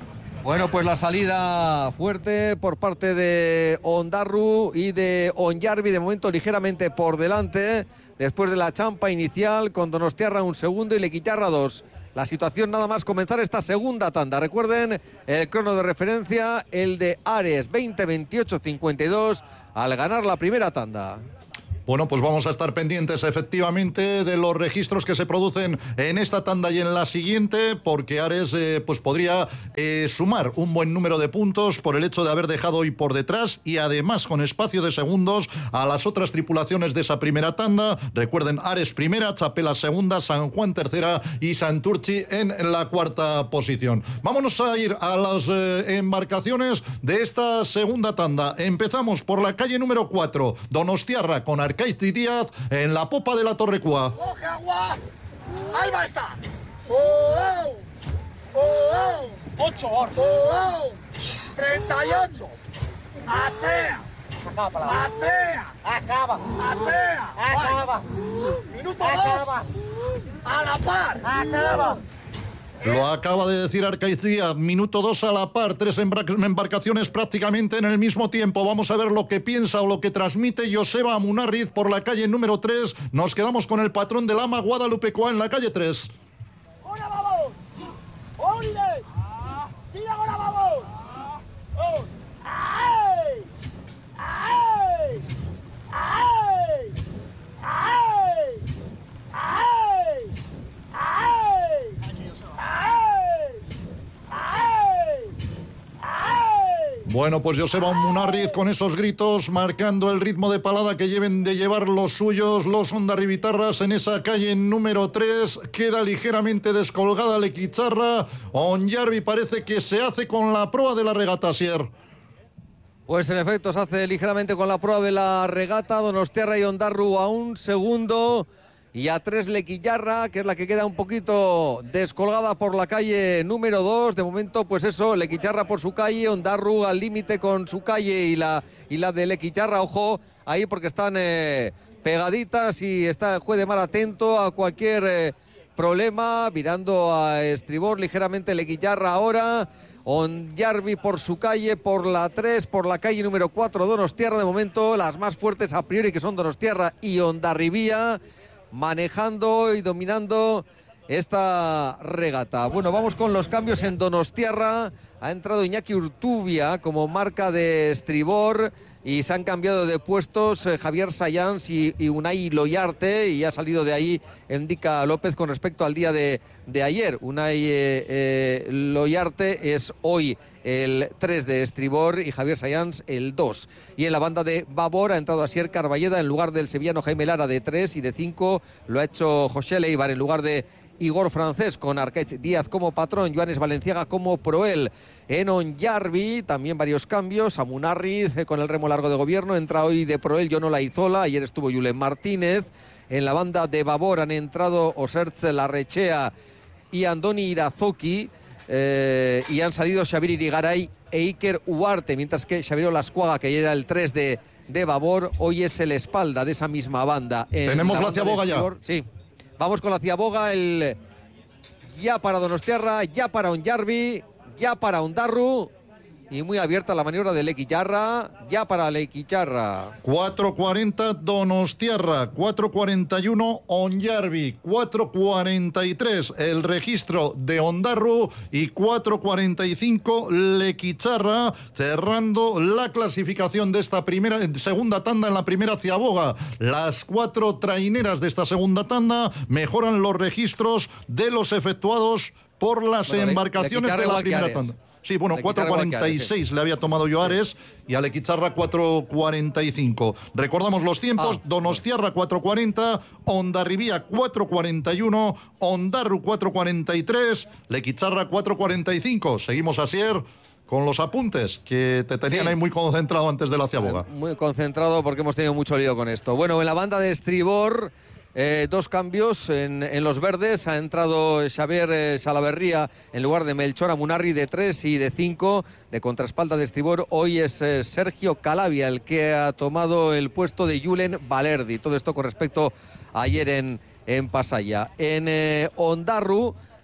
Bueno, pues la salida fuerte por parte de Ondarru y de Onyarbi, de momento ligeramente por delante, después de la champa inicial, con Donostiarra un segundo y Lequitarra dos. La situación nada más comenzar esta segunda tanda. Recuerden el crono de referencia, el de Ares, veinte veintiocho cincuenta y dos, al ganar la primera tanda. Bueno, pues vamos a estar pendientes efectivamente de los registros que se producen en esta tanda y en la siguiente, porque Ares eh, pues podría eh, sumar un buen número de puntos por el hecho de haber dejado hoy por detrás y además con espacio de segundos a las otras tripulaciones de esa primera tanda. Recuerden, Ares primera, Chapela segunda, San Juan tercera y Santurchi en la cuarta posición. Vámonos a ir a las eh, embarcaciones de esta segunda tanda. Empezamos por la calle número cuatro, Donostiarra, con Arcaiz y Díaz en la popa de la Torrecua. ¡Coge agua! ¡Ahí va a estar! ¡Oh, oh! ¡Oh, oh! ¡Ocho horas! ¡Oh, oh! ¡Treinta y ocho! ¡Achea! Acaba. ¡Achea! Acaba. ¡Achea! Acaba. Minuto dos. A la par. Acaba. Lo acaba de decir Arcaiz Díaz, minuto dos a la par, tres embarcaciones prácticamente en el mismo tiempo. Vamos a ver lo que piensa o lo que transmite Joseba Munarriz por la calle número tres. Nos quedamos con el patrón del ama Guadalupecoa en la calle tres. ¡Hola, babón! ¡Oide! ¡Tira con la babón! ¡Oh! ¡Ay! ¡Ay! ¡Ay! ¡Ay! ¡Ay! ¡Ay! Bueno, pues Joseba Munarriz con esos gritos marcando el ritmo de palada que lleven de llevar los suyos, los Ondarribitarras en esa calle número tres. Queda ligeramente descolgada Lequicharra. Onyarbi parece que se hace con la proa de la regata, Sier. Pues en efecto se hace ligeramente con la proa de la regata. Donostiarra y Ondarru a un segundo. Y a tres Lequillarra, que es la que queda un poquito descolgada por la calle número dos. De momento, pues eso, Lequillarra por su calle, Ondarru al límite con su calle y la, y la de Lequillarra. Ojo ahí porque están eh, pegaditas y está el juez de mar atento a cualquier eh, problema. Virando a estribor ligeramente Lequillarra ahora. Onyarbi por su calle, por la tres, por la calle número cuatro, Donostiarra. De momento, las más fuertes a priori, que son Donostiarra y Ondarribía, manejando y dominando esta regata. Bueno, vamos con los cambios en Donostiarra. Ha entrado Iñaki Urtubia como marca de estribor y se han cambiado de puestos eh, Javier Sayans y, y Unai Loyarte, y ha salido de ahí Endica López con respecto al día de, de ayer. Unai eh, eh, Loyarte es hoy el tres de estribor y Javier Sayans el dos. Y en la banda de babor ha entrado Asier Carballeda en lugar del sevillano Jaime Lara de tres, y de cinco lo ha hecho José Leibar en lugar de Igor Francés, con Arcaiz Díaz como patrón, Joanes Valenciaga como proel. En Onyarbi también varios cambios. A Munarriz con el remo largo de gobierno entra hoy de proel Yonola Izola, ayer estuvo Julen Martínez. En la banda de babor han entrado Osertz Larrechea y Andoni Irazoki. Eh, y han salido Xavier Irigaray e Iker Uarte, mientras que Xavier Olascuaga, que era el tres de, de babor, hoy es el espalda de esa misma banda. En Tenemos la, la ciaboga ya. Sí, vamos con la ciaboga, el ya para Donostiarra, ya para Onyarbi, ya para Ondarru. Y muy abierta la maniobra de Lequillarra, ya para Lequillarra. cuatro cuarenta Donostiarra, cuatro cuarenta y uno Onyarbi, cuatro cuarenta y tres el registro de Ondarru y cuatro cuarenta y cinco Lequicharra, cerrando la clasificación de esta primera, segunda tanda en la primera ciaboga. Las cuatro traineras de esta segunda tanda mejoran los registros de los efectuados por las bueno, embarcaciones de la primera tanda. Sí, bueno, cuatro cuarenta y seis sí. Le había tomado yo a Ares, y a Lequicharra cuatro cuarenta y cinco. Recordamos los tiempos: ah, Donostiarra cuatro cuarenta, Ondarribía cuatro cuarenta y uno, Ondarru cuatro cuarenta y tres, Lequicharra cuatro cuarenta y cinco. Seguimos así con los apuntes que te tenían sí. ahí muy concentrado antes de la ciaboga. Muy concentrado porque hemos tenido mucho lío con esto. Bueno, en la banda de estribor, Eh, dos cambios en, en los verdes. Ha entrado Xavier eh, Salaverría en lugar de Melchor Amunarri de tres, y de cinco de contraespalda de estribor hoy es eh, Sergio Calavia el que ha tomado el puesto de Julen Valerdi. Todo esto con respecto a ayer en, en Pasaya. En eh, Ondarru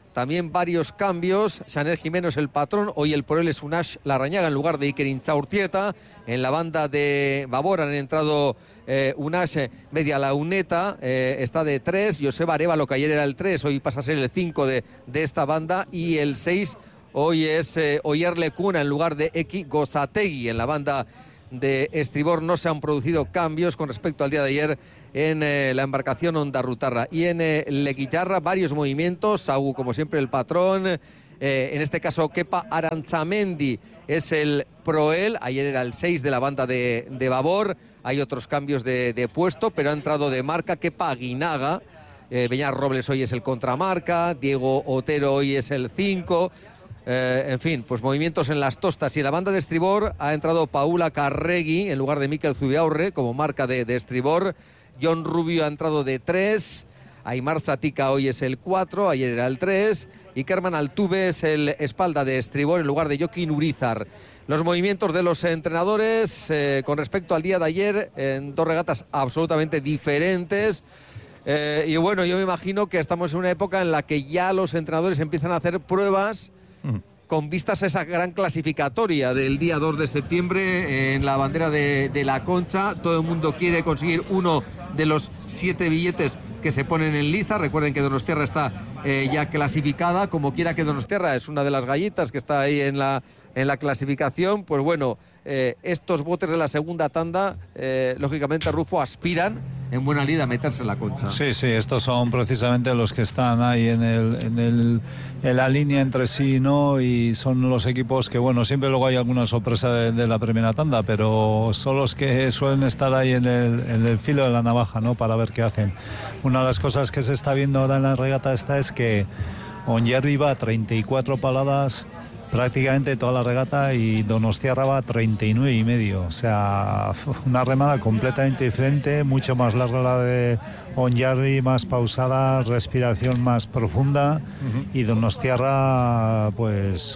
también varios cambios. Xanet Jimeno es el patrón, hoy el Proel es Unax Larrañaga en lugar de Iker Intxaurtieta. En la banda de Babor han entrado eh, Unax Medialauneta, eh, está de tres, Joseba Arévalo, que ayer era el tres, hoy pasa a ser el cinco de, de esta banda, y el seis hoy es eh, Oyer Lecuna en lugar de Eki Gozategui. En la banda de estribor no se han producido cambios con respecto al día de ayer en eh, la embarcación ondarrutarra. Y en eh, Leguillarra varios movimientos, Sagu como siempre el patrón, eh, en este caso Kepa Aranzamendi es el Proel, ayer era el seis de la banda de, de Babor. Hay otros cambios de, de puesto, pero ha entrado de marca Kepa Aguinaga, eh, Beñat Robles hoy es el contramarca, Diego Otero hoy es el cinco. Eh, en fin, pues movimientos en las tostas. Y en la banda de estribor ha entrado Paula Carregui en lugar de Mikel Zubiaurre como marca de, de estribor. John Rubio ha entrado de tres, Aymar Zatika hoy es el cuatro, ayer era el tres, y Kerman Altuve es el espalda de estribor en lugar de Joaquín Urizar. Los movimientos de los entrenadores eh, con respecto al día de ayer en dos regatas absolutamente diferentes. Eh, y bueno, yo me imagino que estamos en una época en la que ya los entrenadores empiezan a hacer pruebas con vistas a esa gran clasificatoria del día dos de septiembre en la bandera de, de la Concha. Todo el mundo quiere conseguir uno de los siete billetes que se ponen en liza. Recuerden que Donostiarra está eh, ya clasificada, como quiera que Donostiarra es una de las gallitas que está ahí en la, en la clasificación. Pues bueno, eh, estos botes de la segunda tanda, eh, lógicamente, Rufo, aspiran en buena lid a meterse en la Concha. Sí, sí, estos son precisamente los que están ahí en, el, en, el, en la línea entre sí, ¿no? Y son los equipos que, bueno, siempre luego hay alguna sorpresa de, de la primera tanda, pero son los que suelen estar ahí en el, en el filo de la navaja, ¿no? Para ver qué hacen. Una de las cosas que se está viendo ahora en la regata esta es que Onjervi va a treinta y cuatro paladas prácticamente toda la regata y Donostiarra va a treinta y nueve y medio, o sea, una remada completamente diferente, mucho más larga la de Onjervi, más pausada, respiración más profunda, uh-huh. Y Donostiarra pues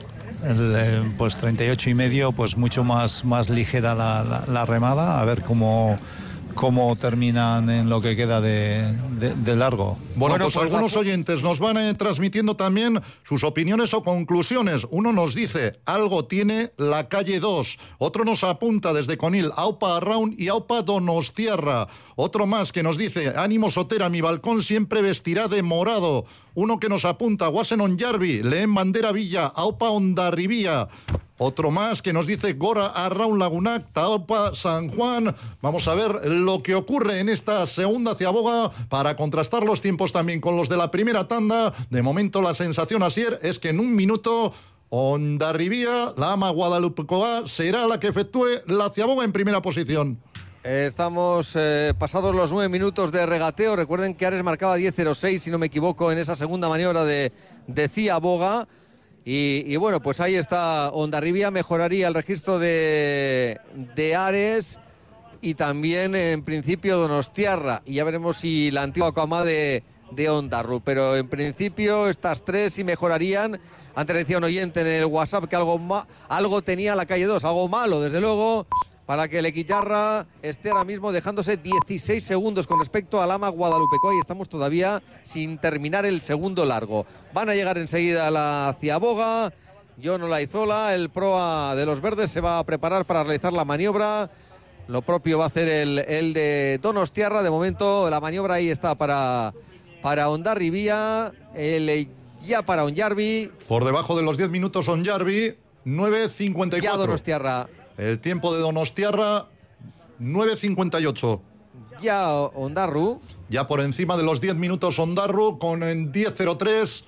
el, pues treinta y ocho y medio, pues mucho más, más ligera la, la, la remada, a ver cómo cómo terminan en lo que queda de, de, de largo. Bueno, bueno, pues, pues algunos la... oyentes nos van eh, transmitiendo también sus opiniones o conclusiones. Uno nos dice, algo tiene la calle dos. Otro nos apunta desde Conil, Aupa Arraun y Aupa Donostiarra. Otro más que nos dice, ánimo Sotera, mi balcón siempre vestirá de morado. Uno que nos apunta, Guasen Onjervi, Leen Bandera Villa, Aupa Ondarribía. Otro más que nos dice Gora Arraun Lagunac, Taopa San Juan. Vamos a ver lo que ocurre en esta segunda ciaboga para contrastar los tiempos también con los de la primera tanda. De momento la sensación, Asier, es que en un minuto Ondarribía, la ama Guadalupecoa, será la que efectúe la ciaboga en primera posición. Estamos eh, pasados los nueve minutos de regateo. Recuerden que Ares marcaba diez cero seis, si no me equivoco, en esa segunda maniobra de, de ciaboga. Y, y bueno, pues ahí está Ondarribía, mejoraría el registro de, de Ares y también en principio Donostiarra. Y ya veremos si la antigua cama de, de Ondarru. Pero en principio estas tres sí mejorarían. Antes decía un oyente en el WhatsApp que algo, ma, algo tenía la calle dos, algo malo, desde luego, para que el Leguillarra esté ahora mismo dejándose dieciséis segundos con respecto al ama Guadalupecoa y estamos todavía sin terminar el segundo largo. Van a llegar enseguida a la ciaboga. Jon Olaizola, el proa de los verdes, se va a preparar para realizar la maniobra. Lo propio va a hacer el, el de Donostiarra. De momento la maniobra ahí está para, para Ondarribía, el ya para Onjervi. Por debajo de los diez minutos Onjervi, nueve cincuenta y cuatro. Ya Donostiarra. El tiempo de Donostiarra, nueve cincuenta y ocho. Ya Ondarru. Ya por encima de los diez minutos Ondarru con diez cero tres.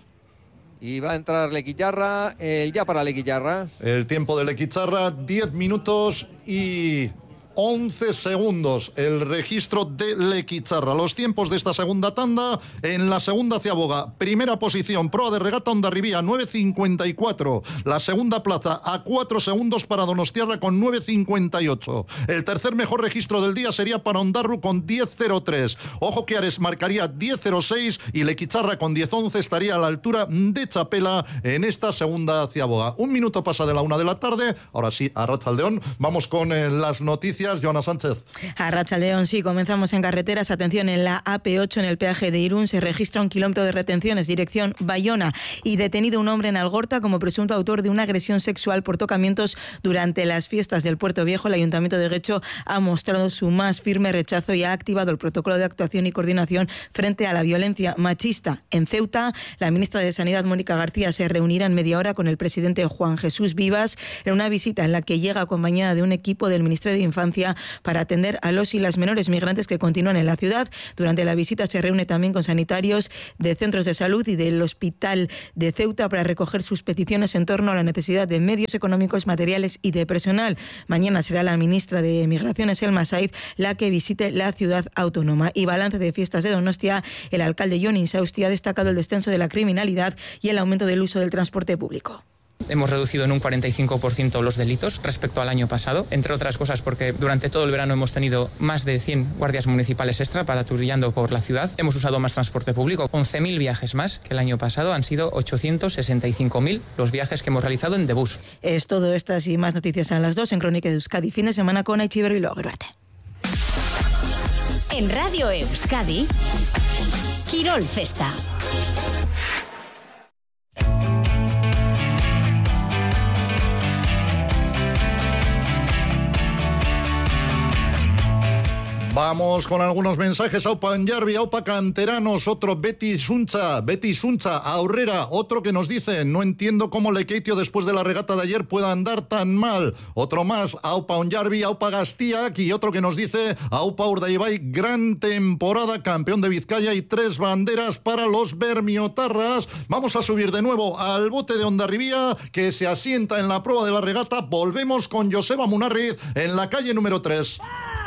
Y va a entrar Leguillarra, el ya para Leguillarra. El tiempo de Leguillarra, diez minutos y once segundos. El registro de Leguillarra. Los tiempos de esta segunda tanda en la segunda ciaboga. Primera posición, proa de regata Ondarribía, nueve cincuenta y cuatro. La segunda plaza a cuatro segundos para Donostiarra con nueve cincuenta y ocho. El tercer mejor registro del día sería para Ondarru con diez cero tres. Ojo que Ares marcaría diez cero seis y Leguillarra con diez once estaría a la altura de Chapela en esta segunda ciaboga. Un minuto pasa de la una de la tarde. Ahora sí, a Arratsaldeon. Vamos con eh, las noticias noticias, Joana Sánchez. Arratsaldeon, sí, comenzamos en carreteras. Atención, en la A P ocho, en el peaje de Irún, se registra un kilómetro de retenciones, dirección Bayona, y detenido un hombre en Algorta como presunto autor de una agresión sexual por tocamientos durante las fiestas del Puerto Viejo. El Ayuntamiento de Guecho ha mostrado su más firme rechazo y ha activado el protocolo de actuación y coordinación frente a la violencia machista. En Ceuta, la ministra de Sanidad, Mónica García, se reunirá en media hora con el presidente Juan Jesús Vivas en una visita en la que llega acompañada de un equipo del Ministerio de Infancia para atender a los y las menores migrantes que continúan en la ciudad. Durante la visita se reúne también con sanitarios de centros de salud y del Hospital de Ceuta para recoger sus peticiones en torno a la necesidad de medios económicos, materiales y de personal. Mañana será la ministra de Migraciones, Elma Saiz, la que visite la ciudad autónoma. Y balance de fiestas de Donostia, el alcalde Jon Insausti ha destacado el descenso de la criminalidad y el aumento del uso del transporte público. Hemos reducido en un cuarenta y cinco por ciento los delitos respecto al año pasado, entre otras cosas porque durante todo el verano hemos tenido más de cien guardias municipales extra patrullando por la ciudad. Hemos usado más transporte público, once mil viajes más que el año pasado, han sido ochocientos sesenta y cinco mil los viajes que hemos realizado en de bus. Es todo, estas y más noticias a las dos en Crónica de Euskadi, fin de semana con Aichiber y Logroarte. En Radio Euskadi, Kirol Festa. Vamos con algunos mensajes. Aupa Onjarbi, aupa canteranos, otro Betty Suncha, Betty Suncha, Aurrera, otro que nos dice, no entiendo cómo Lekeitio después de la regata de ayer pueda andar tan mal. Otro más, aupa Onjarbi, aupa Gastiak, y otro que nos dice, aupa Urdaibai, gran temporada, campeón de Vizcaya y tres banderas para los bermiotarras. Vamos a subir de nuevo al bote de Hondarribía, que se asienta en la prueba de la regata. Volvemos con Joseba Munarriz en la calle número tres.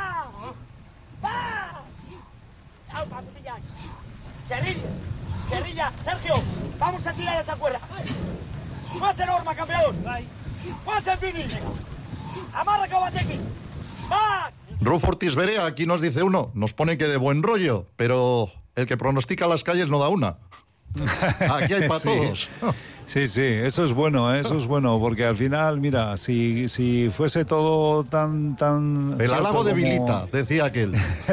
Cherrilla, Cherrilla, Sergio, vamos a tirar esa cuerda. Más enorme, campeón. Más en fini. Amarra Kabateki. ¡Va! Ruf Ortiz Berea, aquí nos dice uno, nos pone que de buen rollo, pero el que pronostica las calles no da una. Aquí hay para sí. todos. Sí, sí, eso es bueno, eso es bueno, porque al final, mira, si, si fuese todo tan... tan el halago de como... Vilita, decía aquel.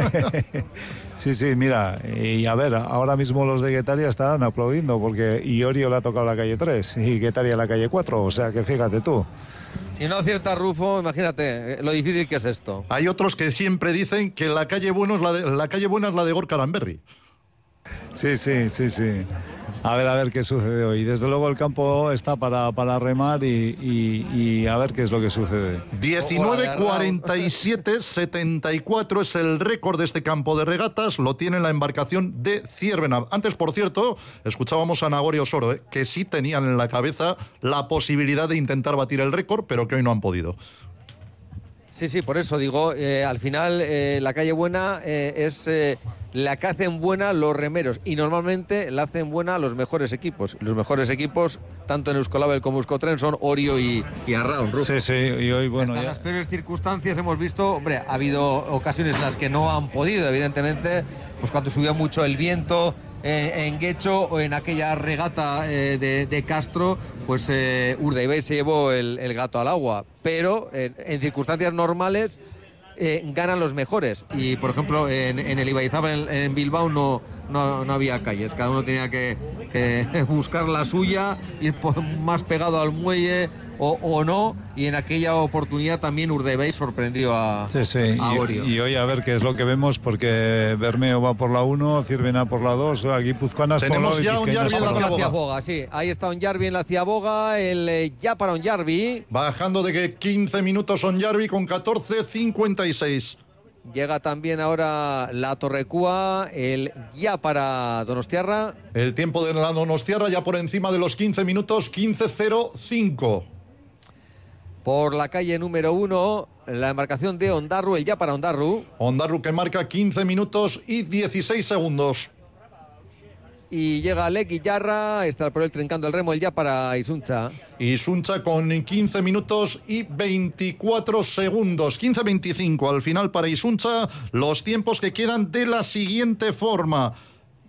Sí, sí, mira, y a ver, ahora mismo los de Guetaria estarán aplaudiendo, porque Iorio le ha tocado la calle tres y Guetaria la calle cuatro, o sea que fíjate tú. Si no acierta Rufo, imagínate lo difícil que es esto. Hay otros que siempre dicen que la calle, bueno es la, de, la calle buena es la de Gorka Aranberri. Sí, sí, sí, sí. A ver, a ver qué sucede hoy. Desde luego el campo está para, para remar y, y, y a ver qué es lo que sucede. diecinueve cuarenta y siete setenta y cuatro es el récord de este campo de regatas. Lo tiene la embarcación de Ciervena. Antes, por cierto, escuchábamos a Nagori Osoro, ¿eh? que sí tenían en la cabeza la posibilidad de intentar batir el récord, pero que hoy no han podido. Sí, sí, por eso digo, eh, al final eh, la calle buena eh, es eh, la que hacen buena los remeros y normalmente la hacen buena los mejores equipos. Los mejores equipos, tanto en Euskolabel como Euskotren, son Orio y, y Arraun. Rufo. Sí, sí, y hoy, bueno... Hasta ya... en las peores circunstancias hemos visto, hombre, ha habido ocasiones en las que no han podido, evidentemente, pues cuando subió mucho el viento eh, en Guecho o en aquella regata eh, de, de Castro, pues eh, Urdaibai se llevó el, el gato al agua, pero eh, en circunstancias normales eh, ganan los mejores. Y por ejemplo en, en el Ibaizabal en, en Bilbao no, no, no había calles, cada uno tenía que, que buscar la suya, ir más pegado al muelle o, o no, y en aquella oportunidad también Urdaibai sorprendió a, sí, sí. a Orio. Y, y hoy a ver qué es lo que vemos, porque Bermeo va por la uno, Ciervena por la dos, aquí Guipuzcoanas por la Tenemos ya un Yarbi en la Ciaboga. Sí, ahí está un Yarbi en la Ciaboga, el eh, ya para un Yarbi. Bajando de que quince minutos on Yarbi con catorce cincuenta y seis. Llega también ahora la Torrecúa, el ya para Donostiarra. El tiempo de la Donostiarra ya por encima de los quince minutos, quince cero cinco. Por la calle número uno, la embarcación de Ondarru, el ya para Ondarru. Ondarru que marca quince minutos y dieciséis segundos. Y llega Lek Yarra, está por él trincando el remo, el ya para Isuncha. Isuncha con quince minutos y veinticuatro segundos. quince veinticinco al final para Isuncha. Los tiempos que quedan de la siguiente forma.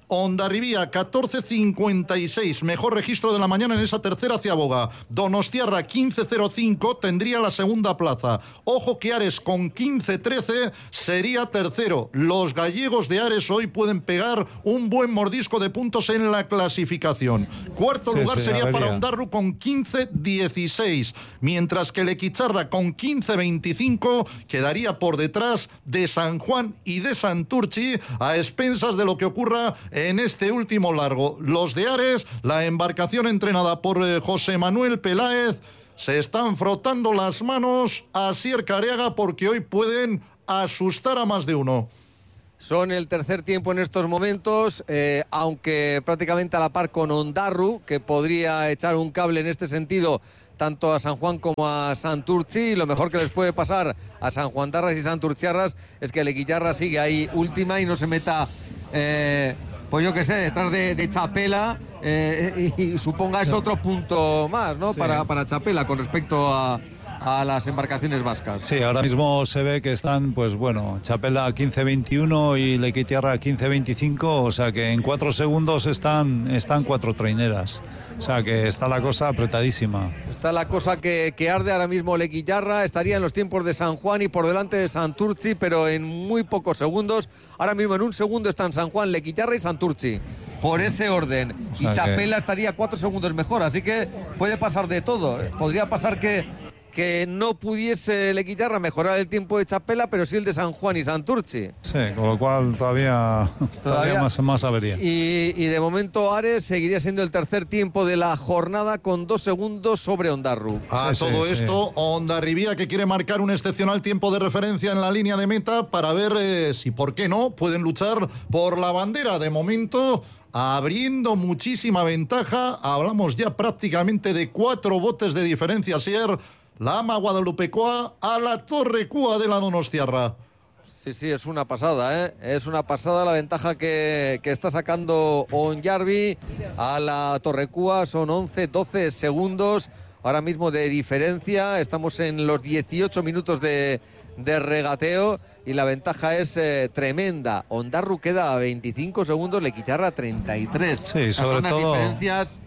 Hondarribía, catorce cincuenta y seis, mejor registro de la mañana en esa tercera ciaboga. Donostiarra, quince cero cinco, tendría la segunda plaza. Ojo que Ares con quince trece sería tercero. Los gallegos de Ares hoy pueden pegar un buen mordisco de puntos en la clasificación. Cuarto sí, lugar sí, sería para Ondarru con quince dieciséis, mientras que Lequicharra con quince veinticinco quedaría por detrás de San Juan y de Santurchi, a expensas de lo que ocurra en este último largo. Los de Ares, la embarcación entrenada por eh, José Manuel Peláez, se están frotando las manos a Asier Careaga porque hoy pueden asustar a más de uno. Son el tercer tiempo en estos momentos, eh, aunque prácticamente a la par con Ondarru, que podría echar un cable en este sentido tanto a San Juan como a Santurchi. Lo mejor que les puede pasar a San Juan Tarras y Santurciarras es que Lequillarra sigue ahí última y no se meta, eh, pues yo qué sé, detrás de, de Chapela, eh, y, y suponga es otro punto más, ¿no? Sí. Para, para Chapela con respecto a... a las embarcaciones vascas. Sí, ahora mismo se ve que están, pues bueno, Chapela quince veintiuno y Lequitiarra quince veinticinco, o sea que en cuatro segundos están, están cuatro traineras. O sea que está la cosa apretadísima. Está la cosa que, que arde ahora mismo. Lequillarra estaría en los tiempos de San Juan y por delante de Santurchi, pero en muy pocos segundos. Ahora mismo en un segundo están San Juan, Lequillarra y Santurchi. Por ese orden. O sea y Chapela que... estaría cuatro segundos mejor, así que puede pasar de todo. Podría pasar que que no pudiese Lequillarra mejorar el tiempo de Chapela, pero sí el de San Juan y Santurchi. Sí, con lo cual todavía, todavía, todavía más, más avería. Y, y de momento Ares seguiría siendo el tercer tiempo de la jornada con dos segundos sobre Ondarru. A sí, todo sí, esto, sí. Hondarribía que quiere marcar un excepcional tiempo de referencia en la línea de meta para ver eh, si, por qué no, pueden luchar por la bandera. De momento, abriendo muchísima ventaja, hablamos ya prácticamente de cuatro botes de diferencia, Asier. La ama guadalupecoa a la Torrecúa de la Donostiarra. Sí, sí, es una pasada, ¿eh? Es una pasada la ventaja que, que está sacando Onyarbi a la Torrecúa. Son once, doce segundos ahora mismo de diferencia. Estamos en los dieciocho minutos de, de regateo y la ventaja es eh, tremenda. Ondarru queda a veinticinco segundos, Lequicharra treinta y tres. Sí, sobre son todo... diferencias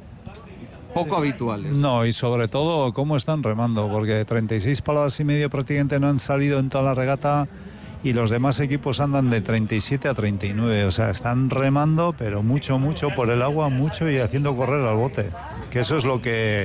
poco sí. habituales. No, y sobre todo cómo están remando, porque treinta y seis paladas y medio prácticamente no han salido en toda la regata y los demás equipos andan de treinta y siete a treinta y nueve, o sea, están remando, pero mucho, mucho por el agua, mucho y haciendo correr al bote, que eso es lo que...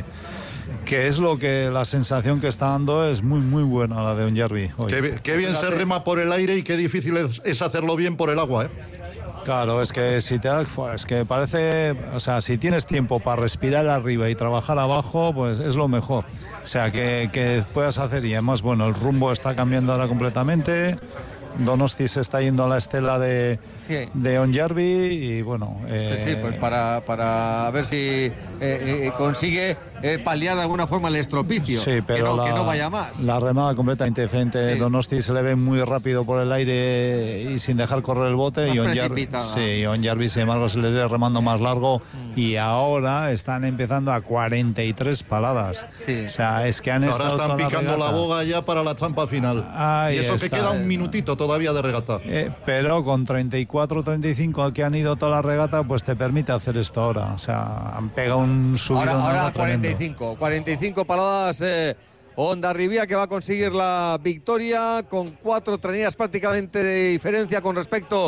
que es lo que la sensación que está dando es muy, muy buena la de Onyarbi hoy. Qué, qué bien se rema por el aire y qué difícil es, es hacerlo bien por el agua, ¿eh? Claro, es que si te das, pues que parece, o sea, si tienes tiempo para respirar arriba y trabajar abajo, pues es lo mejor. O sea, que, que puedas hacer, y además, bueno, el rumbo está cambiando ahora completamente. Donosti se está yendo a la estela de, sí. de Onyarbi y bueno... Eh... Sí, sí, pues para, para ver si eh, eh, consigue eh, paliar de alguna forma el estropicio, sí, pero que, no, la, que no vaya más. La remada completamente diferente. Sí. Donosti se le ve muy rápido por el aire y sin dejar correr el bote, más y Onyarbi, sí, Onyarbi, sin embargo, se le ve remando más largo mm. y ahora están empezando a cuarenta y tres paladas. Sí. O sea, es que han ahora estado están picando la, la boga ya para la trampa final. Ahí y eso está. Que queda un minutito todavía de regata. Eh, pero con treinta y cuatro, treinta y cinco que han ido toda la regata, pues te permite hacer esto ahora. O sea, han pegado un subidón. Ahora, ahora cuarenta y cinco, cuarenta y cinco paladas. Eh, Hondarribía que va a conseguir la victoria con cuatro traineras prácticamente de diferencia con respecto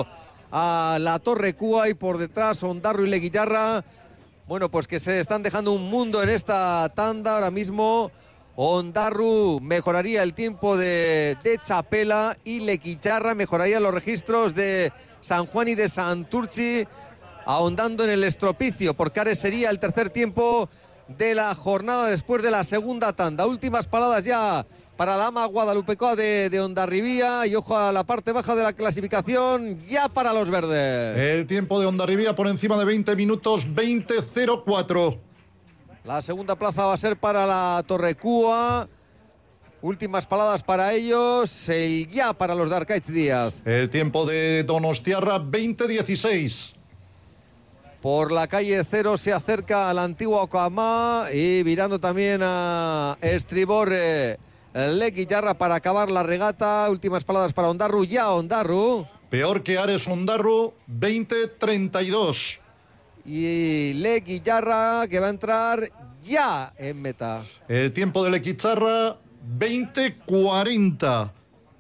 a la Torrecúa y por detrás Ondarru y Lequillarra. Bueno, pues que se están dejando un mundo en esta tanda ahora mismo. Ondarru mejoraría el tiempo de, de Chapela y Lequicharra mejoraría los registros de San Juan y de Santurchi, ahondando en el estropicio, porque Ares sería el tercer tiempo de la jornada después de la segunda tanda. Últimas paladas ya para la ama guadalupecoa de, de Hondarribía y ojo a la parte baja de la clasificación ya para los verdes. El tiempo de Hondarribía por encima de veinte minutos, veinte cero cuatro. La segunda plaza va a ser para la Torrecúa. Últimas paladas para ellos. El ya para los de Arcaiz Díaz. El tiempo de Donostiarra, veinte dieciséis. Por la calle Cero se acerca a la antigua Ocamá y virando también a estribor eh, Lequillarra para acabar la regata. Últimas paladas para Ondarru. Ya Ondarru. Peor que Ares Ondarru, veinte treinta y dos. Y Leguizarra, que va a entrar ya en meta. El tiempo de Leguizarra, veinte cuarenta.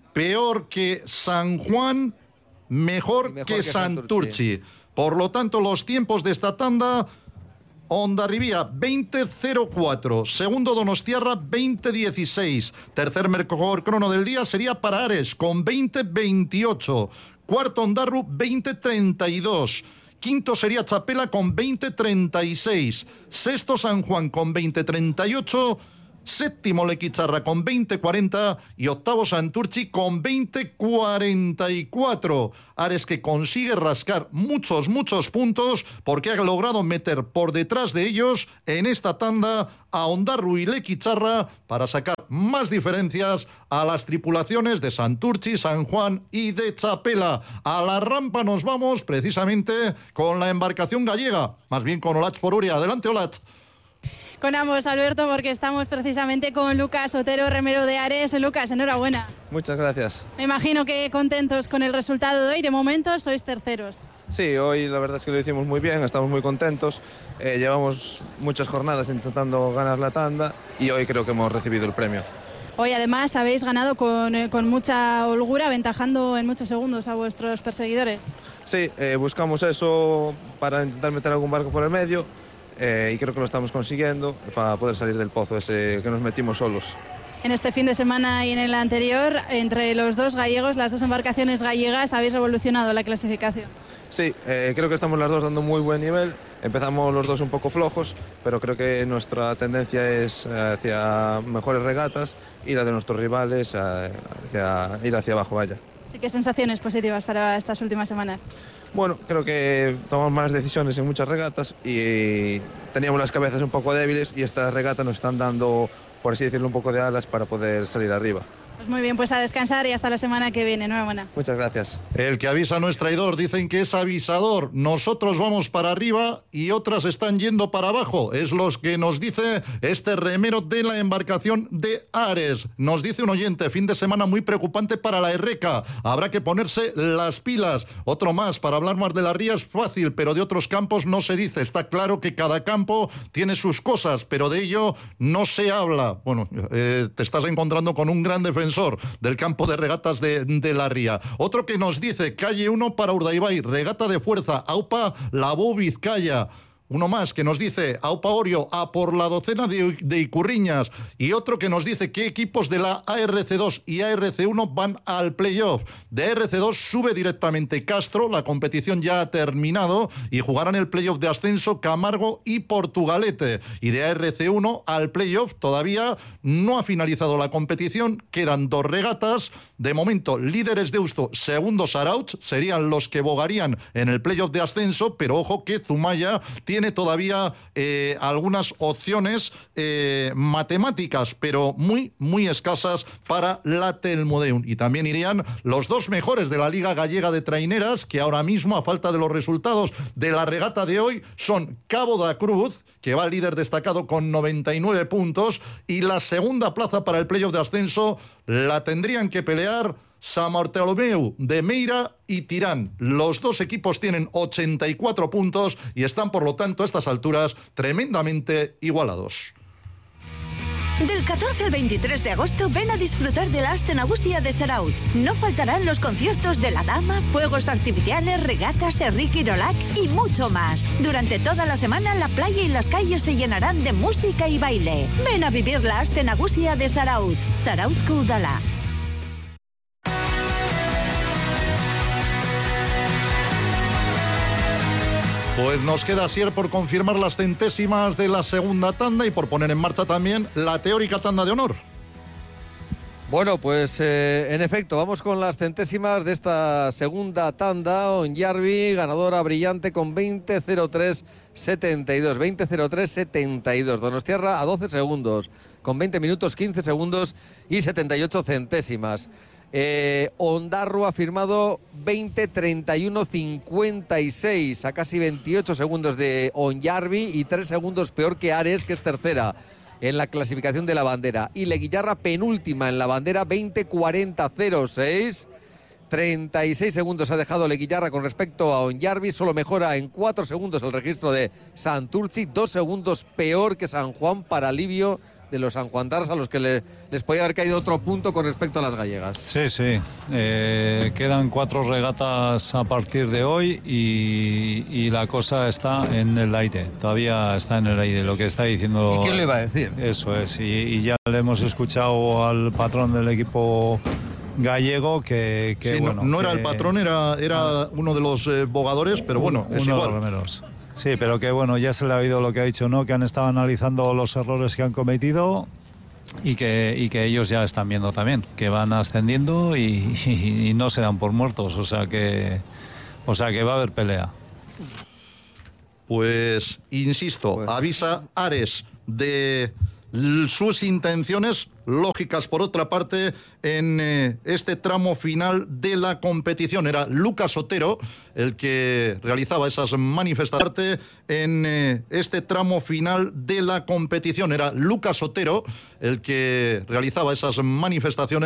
Peor que San Juan, mejor, mejor que, que Santurchi. Santurchi. Por lo tanto, los tiempos de esta tanda: Hondarribía, veinte cero cuatro. Segundo, Donostiarra, veinte dieciséis. Tercer mejor crono del día sería para Ares, con veinte veintiocho. Cuarto, Ondarru, veinte treinta y dos. Quinto sería Chapela con veinte treinta y seis. Sexto, San Juan con veinte treinta y ocho. Séptimo, Leguizarra con veinte cuarenta. Y octavo, Santurchi con veinte cuarenta y cuatro. Ares, que consigue rascar muchos, muchos puntos, porque ha logrado meter por detrás de ellos en esta tanda a Ondarru y Leguizarra para sacar más diferencias a las tripulaciones de Santurchi, San Juan y de Chapela. A la rampa nos vamos precisamente con la embarcación gallega, más bien con Olatz Poruria. Adelante, Olatz. Con ambos, Alberto, porque estamos precisamente con Lucas Otero, remero de Ares. Lucas, enhorabuena. Muchas gracias. Me imagino que contentos con el resultado de hoy. De momento sois terceros. Sí, hoy la verdad es que lo hicimos muy bien, estamos muy contentos. Eh, llevamos muchas jornadas intentando ganar la tanda y hoy creo que hemos recibido el premio. Hoy además habéis ganado con, eh, con mucha holgura, aventajando en muchos segundos a vuestros perseguidores. Sí, eh, buscamos eso para intentar meter algún barco por el medio. Eh, y creo que lo estamos consiguiendo para poder salir del pozo ese que nos metimos solos. En este fin de semana y en el anterior, entre los dos gallegos, las dos embarcaciones gallegas, habéis revolucionado la clasificación. Sí, eh, creo que estamos las dos dando muy buen nivel. Empezamos los dos un poco flojos, pero creo que nuestra tendencia es hacia mejores regatas y la de nuestros rivales hacia ir hacia abajo, vaya. Sí, ¿qué sensaciones positivas para estas últimas semanas? Bueno, creo que tomamos malas decisiones en muchas regatas y teníamos las cabezas un poco débiles y estas regatas nos están dando, por así decirlo, un poco de alas para poder salir arriba. Pues muy bien, pues a descansar y hasta la semana que viene. Enhorabuena. Muchas gracias. El que avisa no es traidor, dicen que es avisador. Nosotros vamos para arriba y otras están yendo para abajo. Es lo que nos dice este remero de la embarcación de Ares. Nos dice un oyente, fin de semana muy preocupante para la Erreca. Habrá que ponerse las pilas. Otro más, para hablar más de la ría es fácil, pero de otros campos no se dice. Está claro que cada campo tiene sus cosas, pero de ello no se habla. Bueno, eh, te estás encontrando con un gran defensor del campo de regatas de, de la ría. Otro que nos dice, calle uno para Urdaibai, regata de fuerza, AUPA Labó Vizcaya. Uno más que nos dice, AUPA Orio, a por la docena de, de Icurriñas. Y otro que nos dice qué equipos de la A R C dos y A R C uno van al playoff. De A R C dos sube directamente Castro, la competición ya ha terminado, y jugarán el playoff de ascenso Camargo y Portugalete. Y de A R C uno al playoff todavía no ha finalizado la competición, quedan dos regatas. De momento, líderes Deusto, segundos Arauch, serían los que bogarían en el playoff de ascenso, pero ojo que Zumaya tiene Tiene todavía eh, algunas opciones eh, matemáticas, pero muy, muy escasas para la Telmodeum. Y también irían los dos mejores de la Liga Gallega de Traineras, que ahora mismo, a falta de los resultados de la regata de hoy, son Cabo da Cruz, que va líder destacado con noventa y nueve puntos, y la segunda plaza para el playoff de ascenso la tendrían que pelear San Bartolomeu de Meira y Tirán. Los dos equipos tienen ochenta y cuatro puntos y están, por lo tanto, a estas alturas tremendamente igualados. Del catorce al veintitrés de agosto ven a disfrutar de la Aste Nagusia de Zarautz. No faltarán los conciertos de La Dama, fuegos artificiales, regatas, Enrique Irolac y mucho más. Durante toda la semana la playa y las calles se llenarán de música y baile. Ven a vivir la Aste Nagusia de Zarautz. Zarautz Udala. Pues nos queda, Asier, por confirmar las centésimas de la segunda tanda y por poner en marcha también la teórica tanda de honor. Bueno, pues eh, en efecto, vamos con las centésimas de esta segunda tanda. Onyarbi, ganadora brillante con veinte cero tres setenta y dos. veinte cero tres setenta y dos. Donostiarra a doce segundos, con veinte minutos, quince segundos y setenta y ocho centésimas. Eh, Ondarru ha firmado veinte treinta y uno cincuenta y seis, a casi veintiocho segundos de Onyarbi y tres segundos peor que Ares, que es tercera en la clasificación de la bandera. Y Leguizarra penúltima en la bandera, veinte cuarenta cero seis. treinta y seis segundos ha dejado Leguillarra con respecto a Onyarbi, solo mejora en cuatro segundos el registro de Santurtzi, dos segundos peor que San Juan para alivio de los sanjuantarras, a los que le, les podía haber caído otro punto con respecto a las gallegas. Sí, sí. Eh, quedan cuatro regatas a partir de hoy y, y la cosa está en el aire. Todavía está en el aire, lo que está diciendo. ¿Y quién le iba a decir? Eso es. Y, y ya le hemos escuchado al patrón del equipo gallego que, que sí, bueno, no, no era que, el patrón, era, era uno de los eh, bogadores, pero bueno, uno es de igual. los remeros. Sí, pero que bueno, ya se le ha oído lo que ha dicho, ¿no? Que han estado analizando los errores que han cometido y que, y que ellos ya están viendo también, que van ascendiendo y, y, y no se dan por muertos, o sea que, o sea que va a haber pelea. Pues, insisto, pues... avisa Ares de sus intenciones lógicas, por otra parte, en eh, este tramo final de la competición. Era Lucas Otero el que realizaba esas manifestaciones en eh, este tramo final de la competición. Era Lucas Otero el que realizaba esas manifestaciones